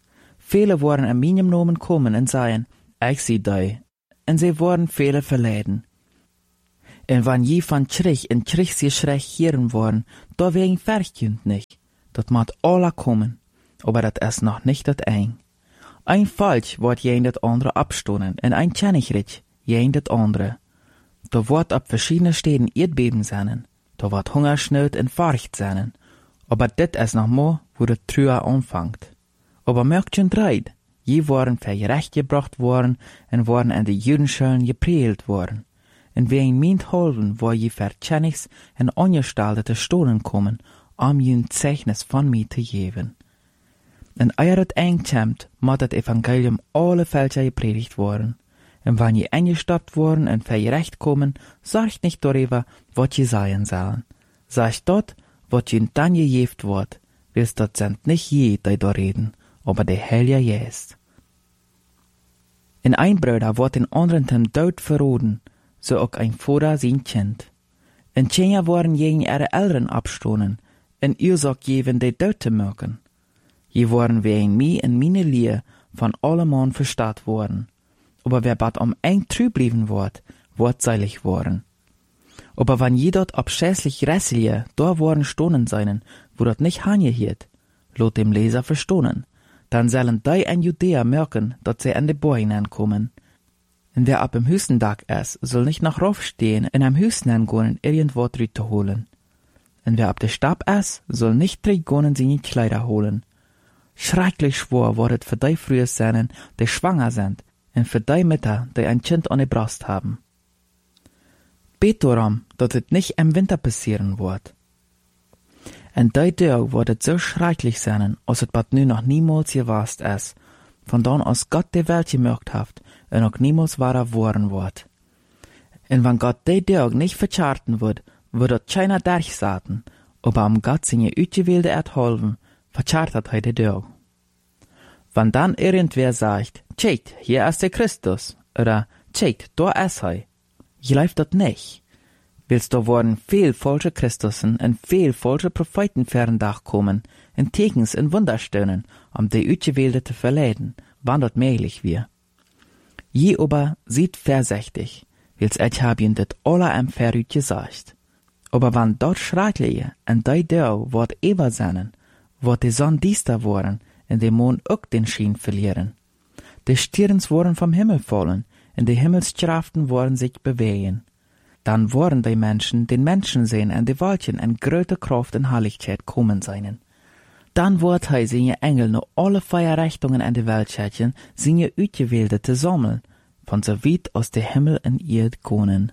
Viele waren in meinem Namen kommen und sagen, ich sie dei. Und sie waren viele verleiden. Und wenn je von Trich in Trich sie schreck hören waren, da wegen verkünd nicht. Dat macht alle kommen, aber dat ist noch nicht dat ein. Ein Falsch wird jen dat andere abstonen, und ein Tschennigritsch jen dat andere. Da wird ab verschiedene Städten Erdbeben sein, da wird Hungersnot und Furcht sein. Aber dit ist noch mal, wo der Trühe anfängt. Aber merkt schon dreid, je waren vergerecht gebracht worden und waren in die Judenschulen gepredigt worden. Und wegen meint holden, wo je vertschennigs und angestaltete Stolen kommen, je Zeichnis von mir zu geben. Und eer het eindkomt, moet het Evangelium alle Völker gepredigt worden. Und wenn je eingestoppt worden und vergerecht kommen, sorgt nicht darüber, was je sagen sollen. Sagt dort, was je dann gejeft wird, willst dort sind nicht je, die da reden, aber der Heilige Geist. In ein Bruder wird den anderen zum Tod verroden, so auch ein Vater sein Kind. Und Kinder worden gegen ihre Eltern abstoßen, und Ursache geben, die Tod zu merken. Je worden wegen mir und meine Liebe von allemann verstaat worden. Aber wer bad eng trü blieben wird seilig worden. Aber wenn je dort abschäßlich Resselie da worden stonen seinen, wo dort nicht hangehiert, lot dem Leser verstonen, dann sollen die in Judäa merken, dass sie an de Boy hineinkommen. Und wer ab dem höchsten Tag ist, soll nicht nach rauf stehen und am höchsten hingehen, irgendwo drüt zu holen. Und wer ab der Stab ist, soll nicht drüt seine Kleider holen. Schrecklich schwor wordet für die frühe Seinen, die schwanger sind, und für die Mütter, die ein Kind an der Brust haben. Bet darum, dass es nicht im Winter passieren wird. Und die Tag wird so schrecklich sein, als es bald nu noch niemals gewast ist, von dann aus Gott die Welt gemerkt hat und auch niemals wahrer worden wird. Und wenn Gott die Tag nicht vercharten wird dort keiner durchsaten, aber am Gott seine Utgewählte erhalten, verchartet er die Tag. Wenn dann irgendwer sagt, tscheit, hier ist der Christus, oder tschait, da ist er, je läuft das nicht. Willst du worden viel falsche Christussen und viel falsche Propheten ferndag kommen, in Tekens und Wunderstönen, die Utgewählte zu verleiden, wann das möglich wir. Je aber sieht vorsichtig, wils ich hab ihn das alle am Verrüt gesagt. Aber wann dort schreckliche und die Tag wird eber sein, wird die Sonne düster worden und der Mond auch den Schein verlieren. Die Stirns worden vom Himmel fallen und die Himmelskraften worden sich bewegen. Dann worden die Menschen den Menschen sehen und die Wolken in größter Kraft und Herrlichkeit kommen seinen. Dann wird er seine Engel nur alle Feierrichtungen in die Welt schicken, seine Utgewählte zu sammeln, von so weit aus der Himmel in Erd kommen.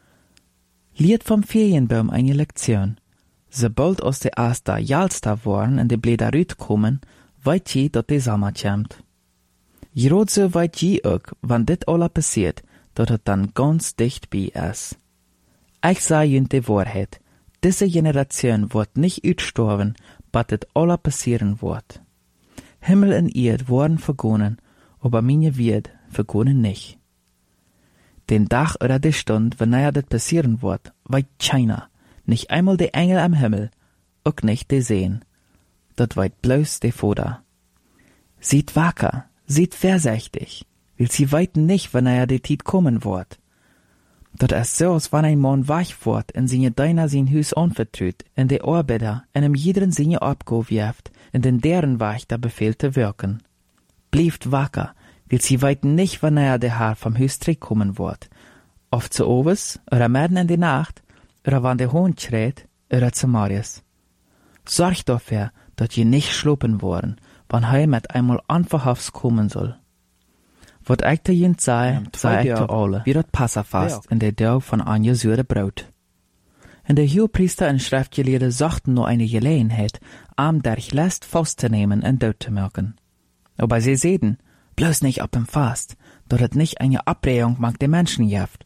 Lied vom Ferienbaum eine Lektion. Sobald aus der Aster Jalster worden und die Blätter rüt kommen, weit je, dass die Sommer kommt. Gerade so weit je auch, wenn dit alle passiert, dass es dann ganz dicht bei ist. Ich sage Ihnen die Wahrheit, diese Generation wird nicht utstorben, bis dit alle passieren wird. Himmel und Erd werden vergonnen, aber meine wird vergonnen nicht. Den Tag oder die Stunde, wenn das passieren wird, weiß keiner, nicht einmal die Engel am Himmel, auch nicht die Seen. Das weiß bloß der Vater. Seid wacker, seid vorsichtig, weil sie weiten nicht, wenn die Zeit kommen wird. Das ist so, als wenn ein Mann wach wird und seine Deiner sein Haus anvertraut, und der Arbeiter in einem jeden seine Abgabe wirft, und in deren Wach der Befehl zu wirken. Bleibt wacker, weil sie weiten nicht, wenn der Herr vom Haus kommen wird. Oft zu Oves, oder mitten in die Nacht, oder wenn der Hund schreit, oder zu Marius. Sorgt dafür, dass ihr nicht schlupen worden, wenn er mit einmal anverhafts kommen soll. Wat ich te jent sei ich te alle, wie dat Passafast in der Tag von Anja Süre Brot. Und der Hohepriester und Schriftgelehrte suchten nur eine Gelegenheit, durch Last festzunehmen und dort zu merken. Aber sie sehen, bloß nicht ab dem Fast, dort es nicht eine Abregung mag der Menschen jaft.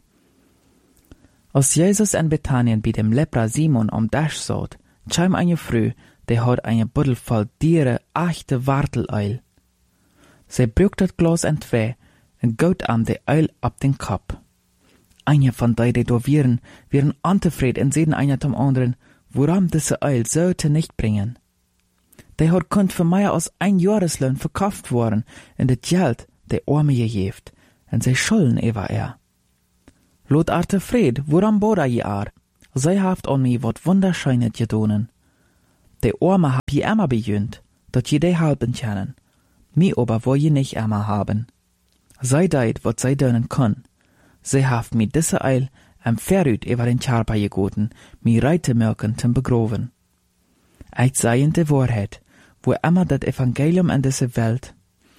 Als Jesus in Bethanien bei dem Lepra Simon Dash saut, kam eine Frau, der hat eine Buddel voll Tiere, echte Warteleil. Sie brücht das Glas in zwei und gaut am de Eil ab den Kopf. Einer von die da wären unzufrieden und sehen einer zum anderen, woran diese Eil sollte nicht bringen. Der hat kunt für mehr als 1 Jahreslohn verkauft worden in das Geld der Arme gegeft en zij schulden ever Lot arte Fred, woran boda je zij haft an mi wat wunderscheinet gedonen. De Arme hab je immer bejönt, dat je de halben kennen. Mi aber wo je nicht immer haben. Zij deit, wat zij dönen kon. Zij haft mi disse Eil verrüt über den Charpa gegoten, mi reite merken zum begroven. Ich sei in de Wahrheit, wo immer das Evangelium an diese Welt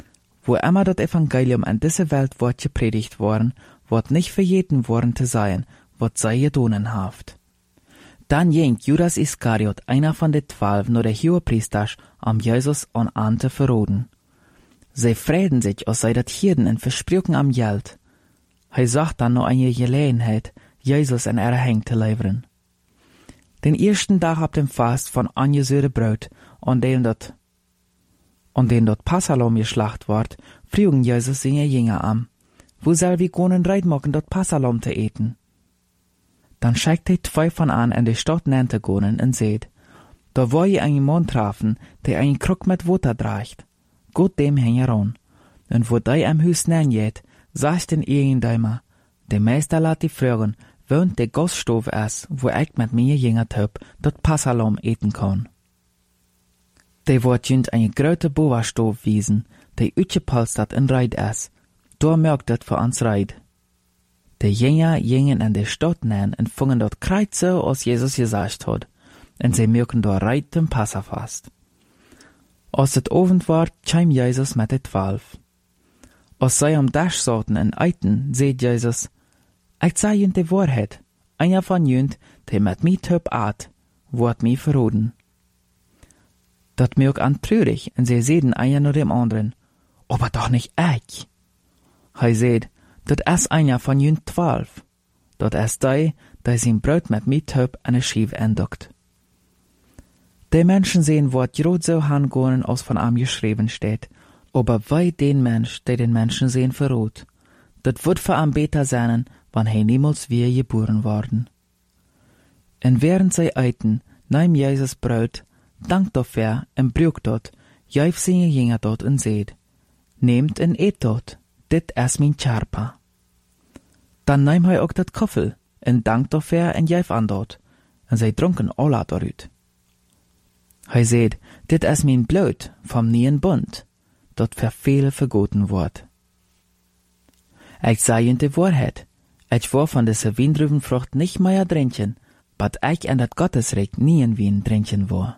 wird gepredigt worden, wird nicht für jeden worden zu sein, wat sei gedonen haft. Dann ging Judas Iskariot, einer von den 12, nur der Hohepriester, am Jesus an Ante verroden. Sie freden sich, als sei dat Hirden en versproken am Geld. Hij sagt dann noch eine Gelegenheit, Jesus en Heng te leveren. Den ersten Tag ab dem Fast von angesöre Brot, an dem dort Passalom geschlacht ward, frügen Jesus seine Jünger an, wo soll wir können reit machen, dort Passalom zu eten? Dann schickt hij 2 von an in die Stadt nannte gonen und seht, da wo je einen Mann trafen, der einen Krug mit Wasser dracht. Gut dem häng heran. Und wo dei am Hus nenjet, sagt den Irgendeimer, der Meister lat die fragen, wohnt der Gaststove es, wo ich mit mir jünger töp, dort Passalom eten kann. Der wird jünd eine grote Boa-Stove wiesen, der utgepolstert in Reit es. Da merkt dat für uns Reit. Der Jünger gingen in der Stadt nähen und fungen dort Kreuze, als Jesus gesagt hat, und sie merken dort Reit dem Passafast. Als het Abend war, kam Jesus mit den 12. Als sie am Dasch saßen und eiten, seht Jesus, ich sag jünd die Wahrheit, einer von jünd, der mit mir töp wird mir verroden. Dat merkt an trürig, und sie sehen einer nur dem anderen, aber doch nicht ich. Hij seht, dat is einer von jünd 12. Dat is die sein Brot mit mir töp an een Schief endokt. Die Menschen sehen, wat grad so hangonen, als von ihm geschrieben steht, aber wei den Mensch, der den Menschen sehen, verrot. Dat wird für ihn besser sein, wann er niemals wieder geboren worden. Und während sie eiten, nahm Jesus Brot, dankt dafür und brügt dort, jäuf seine Jünger dort und seht, nehmt und eet dort, dit is mein Charpa. Dann nahm er auch dat Koffel, und dankt dafür und jäuf an dort, und sie trunken alle dorüt. Hij seht, dit is mein Blut vom neuen Bund, dat für viele vergoten wordt. Ich sei in die Wahrheit, ich war von dieser Windrübenfrucht nicht mehr trinken, but ich in dat Gottesreich nie in Wien trinken war.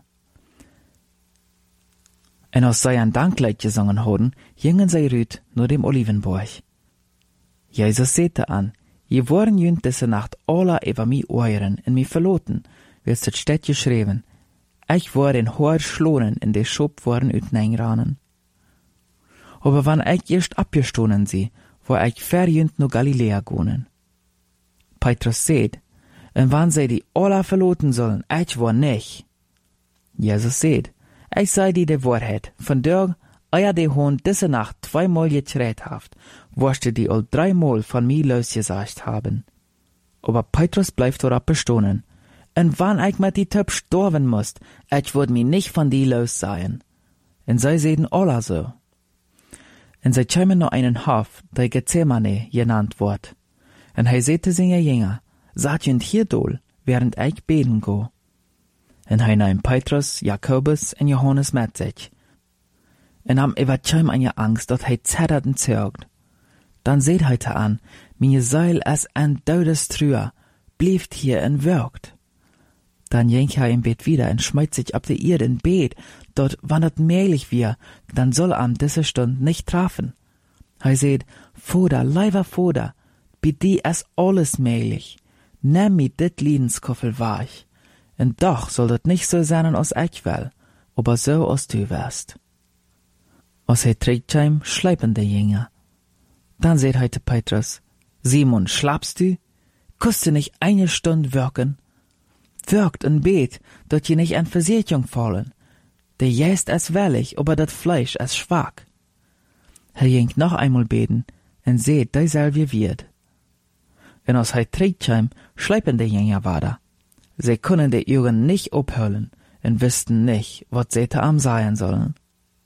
Und als sie ein Danklied gesungen hatten, gingen sie rüt nur dem Olivenberg. Jesus sehte an, je waren jünd diese Nacht alle über mi Euren in mi verloten, wird het steht geschrieben, ich war in hoher Schlonen in de Schop waren utneingranen. Aber wann ich erst abgestohlen sie, war ich verjünd no Galiläa gonen. Petrus seht, und wann sie die alle verloten sollen, ich war nicht. Jesus seht, ich sei die Wahrheit, von der, euer die Hund diese Nacht 2-mal geträht haft, wirst die all 3-mal von mir losgesagt haben. Aber Petrus bleibt dort bestohlen. Und wann ich mit die Töp storven musst, ich würd mi nicht von die los sein. Und sie sehen alle so. Und sie kämen noch einen Hof, der Gethsemane genannt wird. Und er sehte seine Jünger, seid jünd hier dol, während ich beten go. Und er nahm Petrus, Jakobus und Johannes mit sich. Und am überkäm eine Angst, dass er zettert und zögt. Dann seht er an, meine Seil es ein Todes Trüher, blieft hier und wirkt. Dann ging er im Bett wieder und schmeißt sich ab der Erde in Bett, dort wandert mählich wir, dann soll an diese Stunde nicht trafen. Er seht, Foda, leider Foda, bei die es alles mählich, nimm mi dit Liedenskoffel weich, und doch soll das nicht so sein, als ich will, aber so, als du wärst. Als er trägt heim, schleipen die Jünger. Dann seht heute Petrus, Simon, schlafst du? Kannst du nicht eine Stunde wirken? Wirkt und bet, dort je nicht an Versicherung fallen. Der Jäst es wellig, aber dat Fleisch es schwach. Er ging noch einmal beten, und seht, derselbe wird. Und als er trägt heim, schleipen die Jünger weiter. Sie können die Augen nicht abhören, und wussten nicht, was sie te am sein sollen.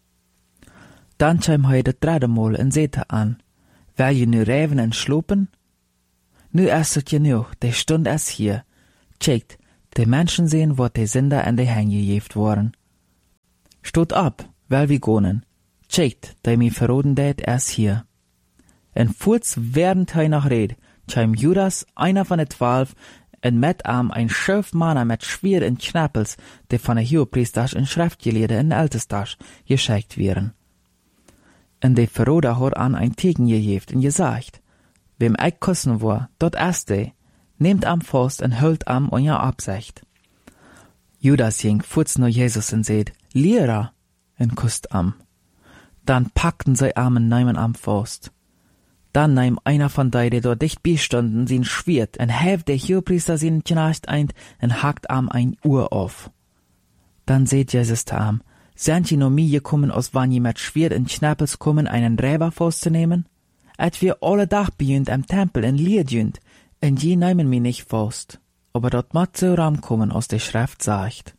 Dann kam hij das dritte Mal und sagte an, will je nu reven en slopen? Nu ist es genug, die Stunde ist hier. Checkt, die Menschen sehen, wat die Sünder an die Hänge gejeft worden. Stot ab, weil wir gonen. Checkt, die mi verroden det ist hier. En kurz während hij noch red, kam Judas, einer von den 12, en met am ein schöf Manner mit Schwier und Knappels, die von der Hohepriesters und Schriftgelehrten in Ältesters geschickt wären. En de Verroder hat an ein Tegen gejeft und gesagt, wem ich kussen war, dort ist de, nehmt am Faust und hüllt am und ja Absicht. Judas ging kurz nur Jesus und seht, Lehrer, und kusst am. Dann packten sie Armen neimen am Faust. Dann nahm einer von dei, die dort dicht bestunden, sin Schwert, und heft der Hohepriester sin Knecht ein, und hackt am ein Uhr auf. Dann seht Jesus am, sind je no mir gekommen, aus wann je mit Schwert und Schnappels kommen, einen Räber vorzunehmen? Et wir alle Dach bejönt am Tempel in Liedjönt, und je nehmen mi nicht Faust, aber dort mat so kommen, aus der Schrift sagt.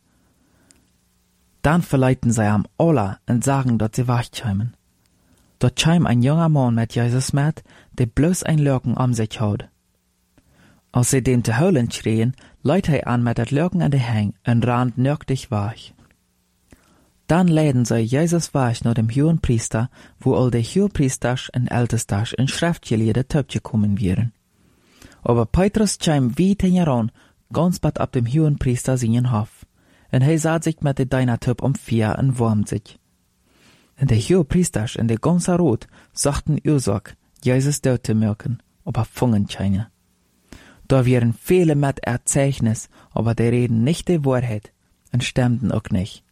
Dann verleiten sie am alle und sagen, dort sie wachkämen. Dort kam ein junger Mann mit Jesus mit, der bloß ein Lürken am sich haut. Als sie den te heulen schrien, leit er an mit dat Lürken an de Hang und rannt nördlich wach. Dann leiden sie Jesus wach nach dem Hohenpriester, wo all die Hohenpriesters und Ältesters und Schriftgelehrte töpfgekommen wären. Aber Petrus kam wie heran, ganz bald ab dem Hohenpriester seinen Hof, und er sah sich mit der Deinertöp vier und wärmt sich. Und die Hohenpriesters und der ganze Rot sagten Ursache, Jesus dort zu merken, aber fungen keine. Da wären viele mit Erzeichnis, aber die reden nicht die Wahrheit und stimmten auch nicht.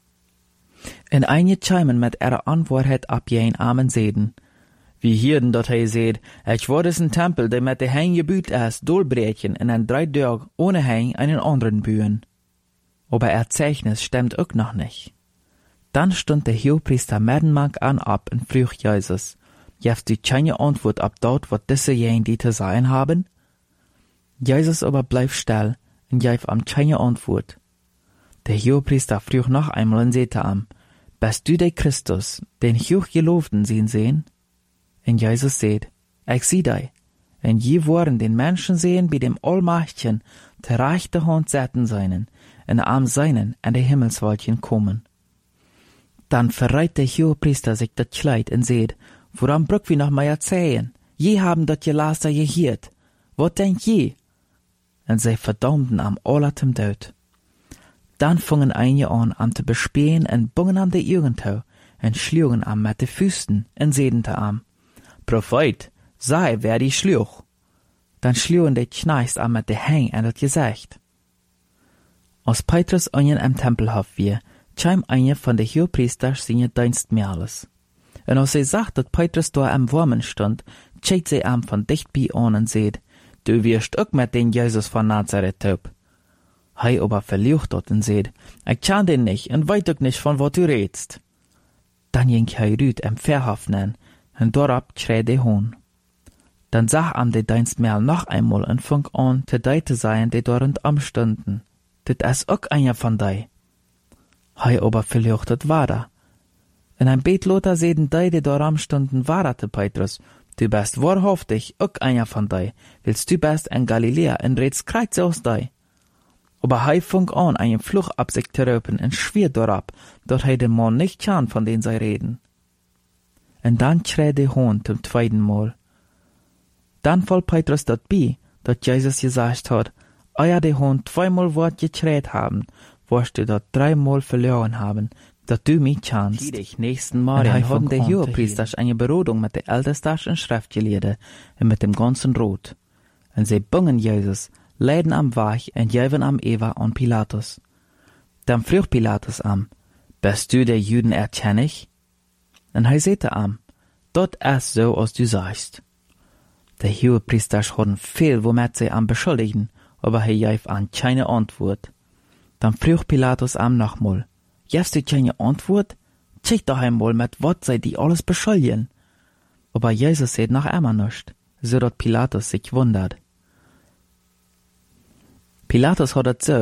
En einige chimen mit ihrer Antwort ab jen Amen seden. Wie hierden dort hij seht, ich war des ein Tempel, der mit de Hein gebüht ist, dolbrechen in ein 3 Tag ohne Hein einen anderen bühen. Aber Erzeichnis stimmt auch noch nicht. Dann stund der Hohepriester Merdenmark an ab und frug Jesus, jefst du keine Antwort ab dort, wat diese jen die zu sein haben? Jesus aber bleib still und jef am keine Antwort. Der Hohepriester frug noch einmal und sagte am, bist du der Christus, den Hochgelobten sehen? Und Jesus seht, ich sieh dei, und je wollen den Menschen sehen, wie dem Allmächtigen, der rechte Hand setzen seinen, und am seinen an die Himmelswolken kommen. Dann verreit der Hohepriester sich das Kleid und seht, woran brück wir noch mal erzählen? Je haben dat Gelaster gehiert. Wat denkt je? Und sie verdammten am allertem Tod. Dann fingen einige an, am zu bespähen und bungen am de Irgendau und schlugen am mit de Füßen und sedente am. Prophet, sei wer die schluch. Dann schlugen de Kneist am mit de Hang an das Gesicht. Als Petrus einen am Tempelhof wir, kam eine von de Hohepriesters seine Dienstmädels. Und als sie sagt, dass Petrus da am Wurmen stand, schaut sie am von dicht bei an und seht, du wirst auch mit den Jesus von Nazareth taub. Hei aber verliucht dort und seht, ich kann den nicht und weit auch nicht von wat du redst. Dann ging hei rüt am Verhof nen, und dorab schrei de Hohn. Dann sah am de Dienstmädel noch einmal und fang an, te dei zu sein, die dort amstunden. Dit is auch einer von dei. Hei aber verliucht dort war da. In ein Betloter sehen dei, die dort amstunden, warate Petrus, du bist wahrhaftig auch einer von dei, willst du bist in Galiläa und redst kreuz aus dei. Aber hei fang an, einen Fluch ab sich zu röpen und schwier dorab, dort hei den Mann nicht kann, von den sie reden. Und dann schrei der Hohn zum 2. Mal. Dann fall Petrus dort bei, dort Jesus gesagt hat, euer der Hohn 2 Mal Wort geschreit haben, wirst du dort 3 Mal verloren haben, dass du mich kannst. Nächsten Mal haben der Hohepriester eine Berodung mit der Ältesten und Schriftgelehrten und mit dem ganzen Rot. Und sie bungen Jesus, leiden am Wach und jäven am Eva und Pilatus. Dann frug Pilatus am, bist du der Juden erkennig? Und er sagte am, dort ist so, als du sagst. Der Hohepriester hatten viel, womit sie am beschuldigen, aber er jäf an keine Antwort. Dann frug Pilatus am nochmal, jäfst du keine Antwort? Check doch einmal, mit wat sei die alles beschuldigen. Aber Jesus seht noch immer nicht, so dass Pilatus sich wundert. Pilatus hat es so,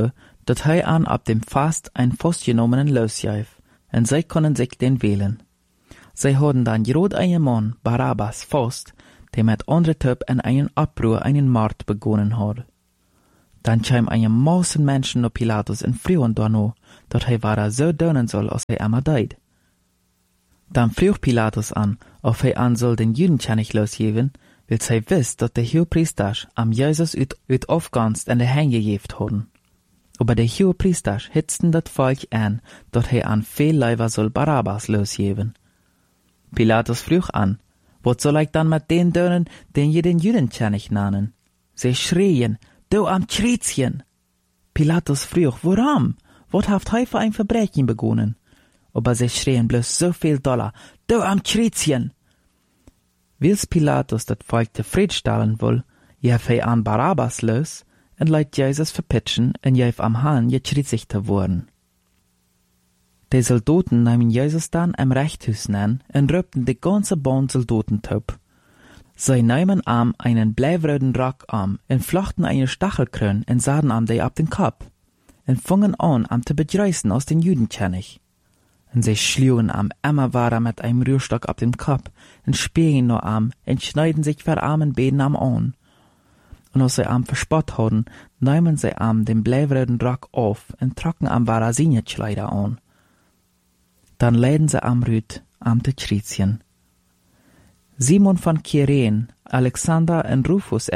dat hij aan ab dem Fast ein vastgenommenen losjäif, en zij konden zich den wählen. Zij hadden dan groot een man, Barabbas, vast, der met andere Typ en einen Abbruch einen Mord begonnen had. Dan kwam een Massen Menschen op Pilatus en vroegen daarno, dat hij waar zo donen soll, als hij immer deed. Dan vroeg Pilatus an, of hij aan soll den Judenkönig losgeven, weil zij wist dat de Hohepriesters am Jesus uit afganst en de hängegeeft hadden. Aber de Hohepriesters hitzten dat Volk an, dat hij aan veel leiver soll Barabbas losgeven. Pilatus vroeg an, wat soll ik dan met den donen, den je den Judenkönig nannen? Zij schreien, du am Chrétien! Pilatus vroeg, waarom? Wat heeft hij voor een Verbrechen begonnen? Aber sie schreien bloß so viel doller, du am Chrétien! Wils Pilatus dat Volk tevredenstellen wil, jef hij aan Barabbas los en leidt Jesus verpitchen en jef am Hahn gekreuzigt worden. Die Soldaten nahmen Jesus dann am Rechthuis an en röpten die ganze Band Soldaten top. Sie nahmen am einen bleiwroten Rock am en flochten eine Stachelkrön en sahen am die ab den Kopf en fingen an am te bedreißen aus den Judenkönig. En sie schlugen am Emmerwader mit einem Rührstock ab dem Kopf en spähen noch am en schneiden sich verarmen Beden am an. Und als sie am verspott hadden, nahmen sie am den bleiwroten Rock auf en trocken am Warasinjetkleider an. Dann leiden sie am Rüt am te Chrétien. Simon von Kyrene, Alexander en Rufus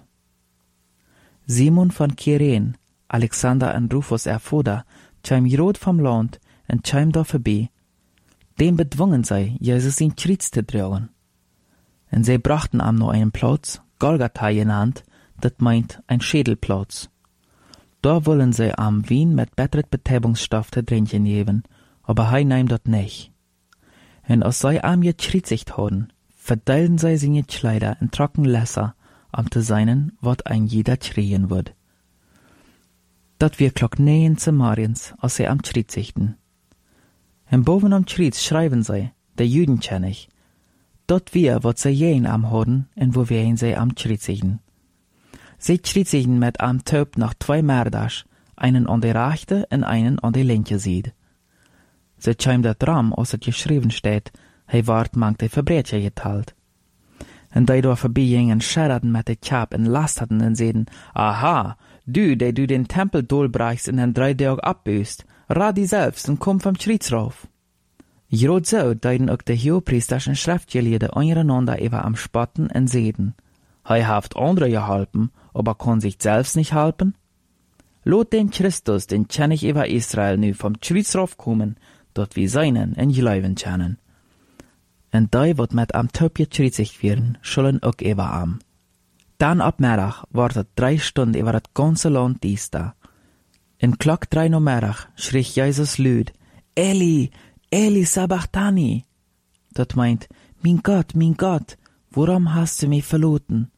erfoder, kwam Herod vom Land en kwam daar voorbij. Dem bedwungen zij Jesus in Kreuz te dragen. En zij brachten am noch einen Platz, Golgatha genannt, dat meint ein Schädelplatz. Da wollen zij am Wien mit besseret Betäubungsstoff te drinken geben, aber hij nahm dat nicht. En als zij am gekreuzigt hadden, verdeilten zij seine Kleider in trocken Lesser, am te seinen, wat ein jeder schreien wird. Dat wir klock 9 Morgens, als zij am kreuzigten. En boven am Kreuz schreiben zij, der Judenkönig, dat wir, wat zij jen am hadden, en wo wir zij am kreuzigten. Sie kreuzigten mit am Töp noch 2 Mörders, einen an der rechte en einen an der linke Seite. Sie kwam dat ram, als het geschrieben steht, hij ward mank de Verbrecher geteilt. En die daar voorbij gingen, scherderden met de kap en lasterden en zeiden, aha, du den Tempel dolbrachst en in 3 Tagen abbüßt, rad die selbst en kom vom Kreuz rauf. Grad so deiden ook de Hohepriesters en Schriftgelehrten ondereinander über am Spotten en zeiden, hij haft andere geholpen, aber kann sich selbst nicht helpen? Lot den Christus, den König über Israel, nu vom Kreuz raufkommen, dort wie seinen en geloven können. En die wat met am Töp gekreuzigt werden, schulden ook über am. Dan ab Mittag wordt het 3 Stunden über het ganze Land diesta. In klok 3 Uhr middag schrie Jesus luid, Eli, Eli sabachthani. Dat meint, mein Gott, warum hast du mich verloren?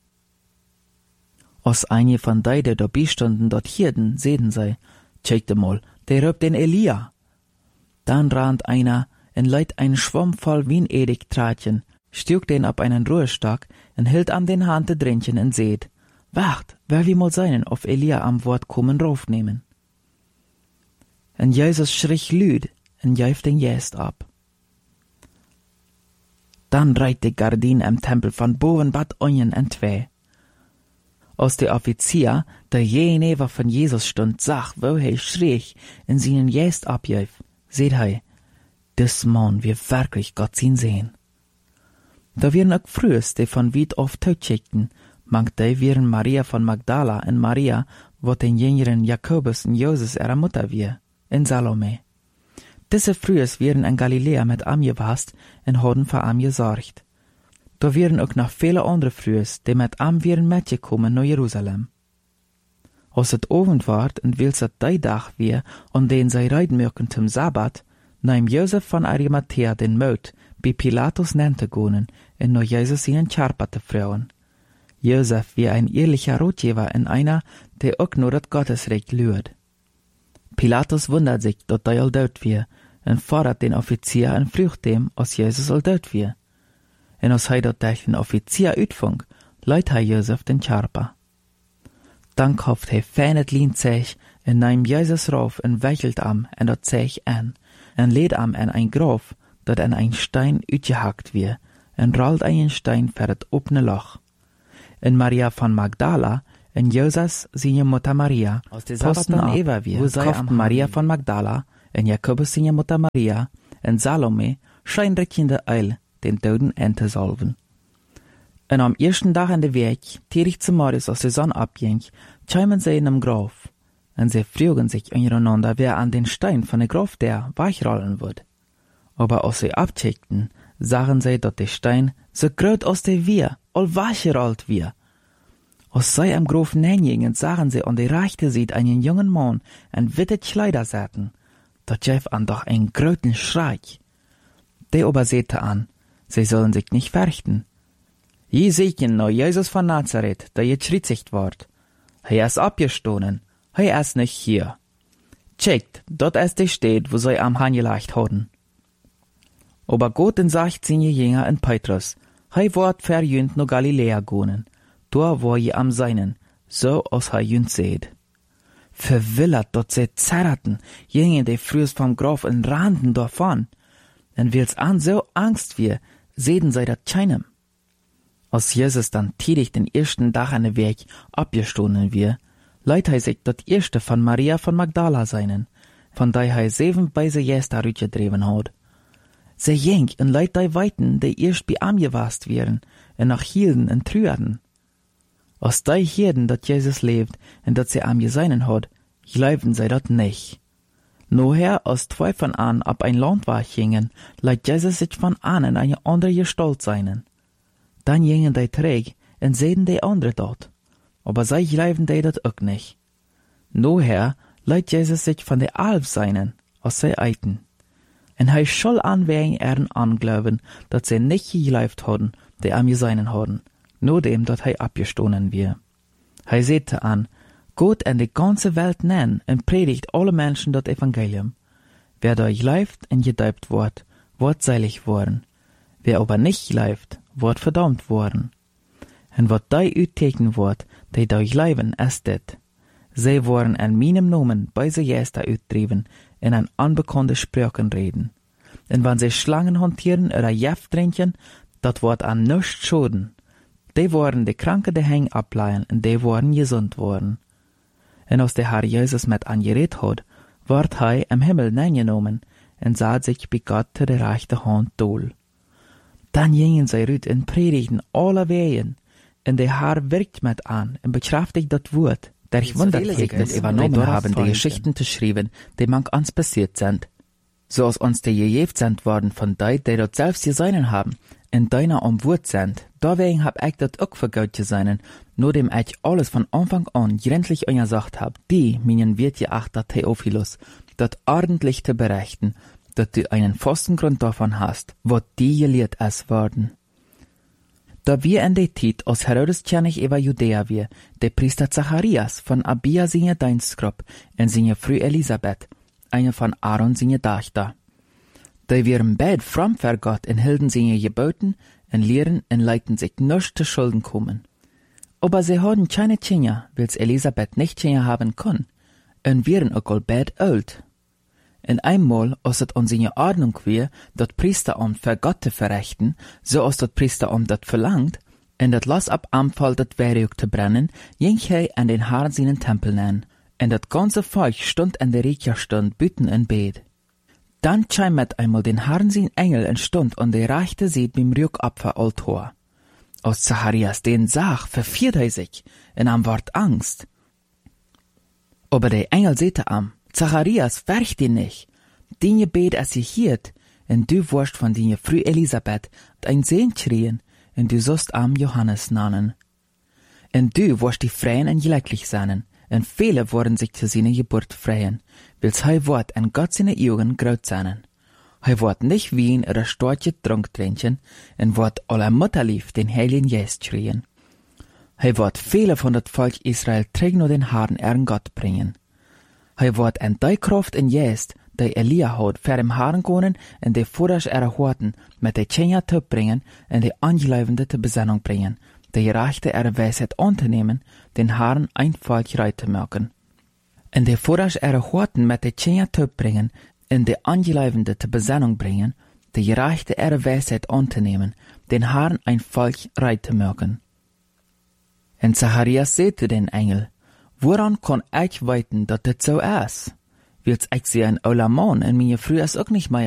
Als einige von die dabei stunden dort hierden, sehen sie, checkte mal, der röpt den Elia. Dann rannt einer en leidt einen Schwamm voll Wien-Edik-Tratchen, stieg den ab einen Ruhestock en hielt an den Hand te drinken en seht, wacht, wer wie mal seinen auf Elia am Wort kommen raufnehmen. En Jesus schrie lüd en jäif den Jäst ab. Dann reit die Gardin am Tempel von boven bad onjen en 2. Als der Offizier, der jenever von Jesus stund, sag, wo hij schrie en seinen Jäst abjäif, seht hij, des Mann wir wirklich Gott zien sehen. Da wären auch frühest, die von weit auf Tod schickten, manch die wären Maria von Magdala en Maria, wat den jüngeren Jakobus en Joses ihre Mutter wir, en Salome. Diese frühest wären in Galiläa mit am gewast en hadden für am gesorgt. Da wären auch noch viele andere frühest, die mit am wären mitgekommen nach Jerusalem. Als het Abend ward en wils het die Dag weer, an den zij reiden möchten zum Sabbat, nahm Josef von Arimathea den Mut, bei Pilatus nannte gonen, en nach Jesus seinen Charpa te frauen. Josef wie ein ehrlicher Ratgeber en einer, der auch nur das Gottesrecht lürt. Pilatus wundert sich, dat hij al dood wie, en fordert den Offizier en frucht dem, als Jesus al dood wie. En als hij dat durch den Offizier uitvonk, leidt hij Josef den Charpa. Dan kauft hij fijn het Lienzech en neem Jezus rauf en wechelt am en dat zeg aan, en leed am en een graf, dat en een stein uitgehakt weer, en rollt een stein ver het opene loch. En Maria van Magdala, en Joses zijn Mutter Maria, posten an Eva weer, koften Maria van Magdala, en Jacobus zijn Mutter Maria, en Salome, scheinrikje in de eil, den doden en te salven. En am eersten dag in de week, tierig zum Morgens als de zon abging, tschämen sie in dem Graf, en sie fragen sich untereinander, wer an den Stein von der Graf der weichrollen wird. Aber als sie abcheckten, sahen sie, dass der Stein so groß aus der wir, all weggerollt wir. Als sie am Graf nähingen, sahen sie an der rechten Seite einen jungen Mann in witte Kleider säten. Da gab an doch einen großen Schrei. Der aber sagte an, sie sollen sich nicht fürchten. Je sehen noch Jesus von Nazareth, der gekreuzigt ward. Er ist abgestoßen, er ist nicht hier. Checkt, dort ist der steht, wo sie am angelegt haben. Aber Gott und sagt seine Jünger in Petrus, er wird verjünt no Galiläa gehen, da wo je am seinen, so als er jünt seht. Verwillert dort sie zerrten, jingen die frühs vom Graf und rannten davon. Und wils an so Angst wir, sehen sie dat keinem. Als Jesus dann tidig den ersten Tag an der Weg abgestoßen wir, leidt er sich dat erste von Maria von Magdala seinen, von der er 7 Beise Jäster rütgedreven hat. Sie ging und leidt die Weiten, die erst bei am gewast wären, und nach hielden und trüerden. Als die Hirden, dat Jesus lebt und dat sie am geseinen hat, glauben sie dat nicht. Noher, als 2 von an ab ein Landweg gingen, leidt Jesus sich von an in eine andere Gestalt seinen. Dann gingen die träg und sehen die andere dort. Aber sie glauben die dat auch nicht. Noher leidt Jesus sich von der Alf seinen, als sie eiten. Und er soll anwägen anglauben, dat sie nicht geglaubt hadden, die am geseinen hadden, nur dem, dat er abgestoßen wir. Er sagte an, Gott en die ganze Welt nennen und predigt alle Menschen das Evangelium. Wer da glaubt und gedeupt wird selig worden. Wer aber nicht glaubt, wird verdammt worden. Und wat da uitteken wordt, die da glauben, ist dit. Sie worden in meinem Namen bei se Jäster uitdreven in an unbekannte Sprachen reden. Und wenn sie Schlangen hantieren oder Jeft trinken, dat wordt an nichts schaden. Die worden die Kranke de Heng ableihen und die worden gesund worden. Und als der Herr Jesus mit angeredet hat, ward er im Himmel neingenommen und sah sich bei Gott zu der rechten Hand dohl. Dann gingen sie rüt und predigten alle Wegen, und der Herr wirkt mit an und bekräftigt das Wort, der ich wundertäglich übernommen haben, die Geschichten zu schreiben, die manch uns passiert sind. So als uns die gegeben sind worden von die dort selbst geseinen haben, in deiner Wort sind, deswegen hab ich das auch für Gott geseinen, nur dem ich alles von Anfang an gründlich gesagt hab, die, meinen wird geachter Theophilus, das ordentlich zu berichten, dass du einen festen Grund davon hast, wo die gelehrt es worden. Da wir in der Zeit, als Herodes König über Judäa wir, der Priester Zacharias von Abia seine Dienstgruppe und seine Frau Elisabeth, eine von Aaron seine Tochter. Die wären beid fromm für Gott und hielten seine Geboten und lehren und leiten sich nicht zu Schulden kommen. Aber sie hatten keine Kinder, weil's Elisabeth nicht Kinder haben kann, und wären auch all beid alt. Und einmal, als es an seine Ordnung war, das Priesteramt für Gott zu verrichten, so als das Priesteramt das verlangt, und das Lass ab Anfall das Werk zu brennen, ging er an den Herrn seinen Tempel nennen, und das ganze Volk stund in der Rekiastunde büten in Bet. Dann kam mit einmal den Herrn sein Engel und stund an der rechten Seite beim Rückopferaltar. Als Zacharias den sah, verfiert er sich, und am ward Angst. Aber der Engel sagte am, Zacharias, fürcht dich nicht. Den Gebet es sich hielt, und du wirst von deiner Frau Elisabeth ein Sehn kriegen, und du sollst am Johannes nennen. Und du wirst die freien und glücklich sein, und viele werden sich zu seiner Geburt freuen, weil's er wird in Gott seine Augen groß sein. Er wird nicht Wein oder starke Trunk trinken, und wird aller Mutterlieb den Heiligen Geist kriegen. Er wird viele von das Volk Israel trägen nur den Herrn ihren Gott bringen. Er wird in die Kraft in Geist, die Elia hat, für den Herrn gehen und die Vordersch ihrer Horten mit der Kinder zu bringen und die Angeleibende zur Besinnung bringen, die Rechte ihrer Weisheit anzunehmen, den Herrn ein Volk reit zu machen. En de voordat ihre Horten met de Tjenja bringen, in de Angeleivende te Besennung bringen, de gerechte ihre Weisheit anzunehmen, den Herrn ein Volk reit zu machen. En Zacharias sagte den Engel, woran kann ich weiten, dat dit so ist? Wils ich sie ein ouder Mann en meine Frau is ook nicht mehr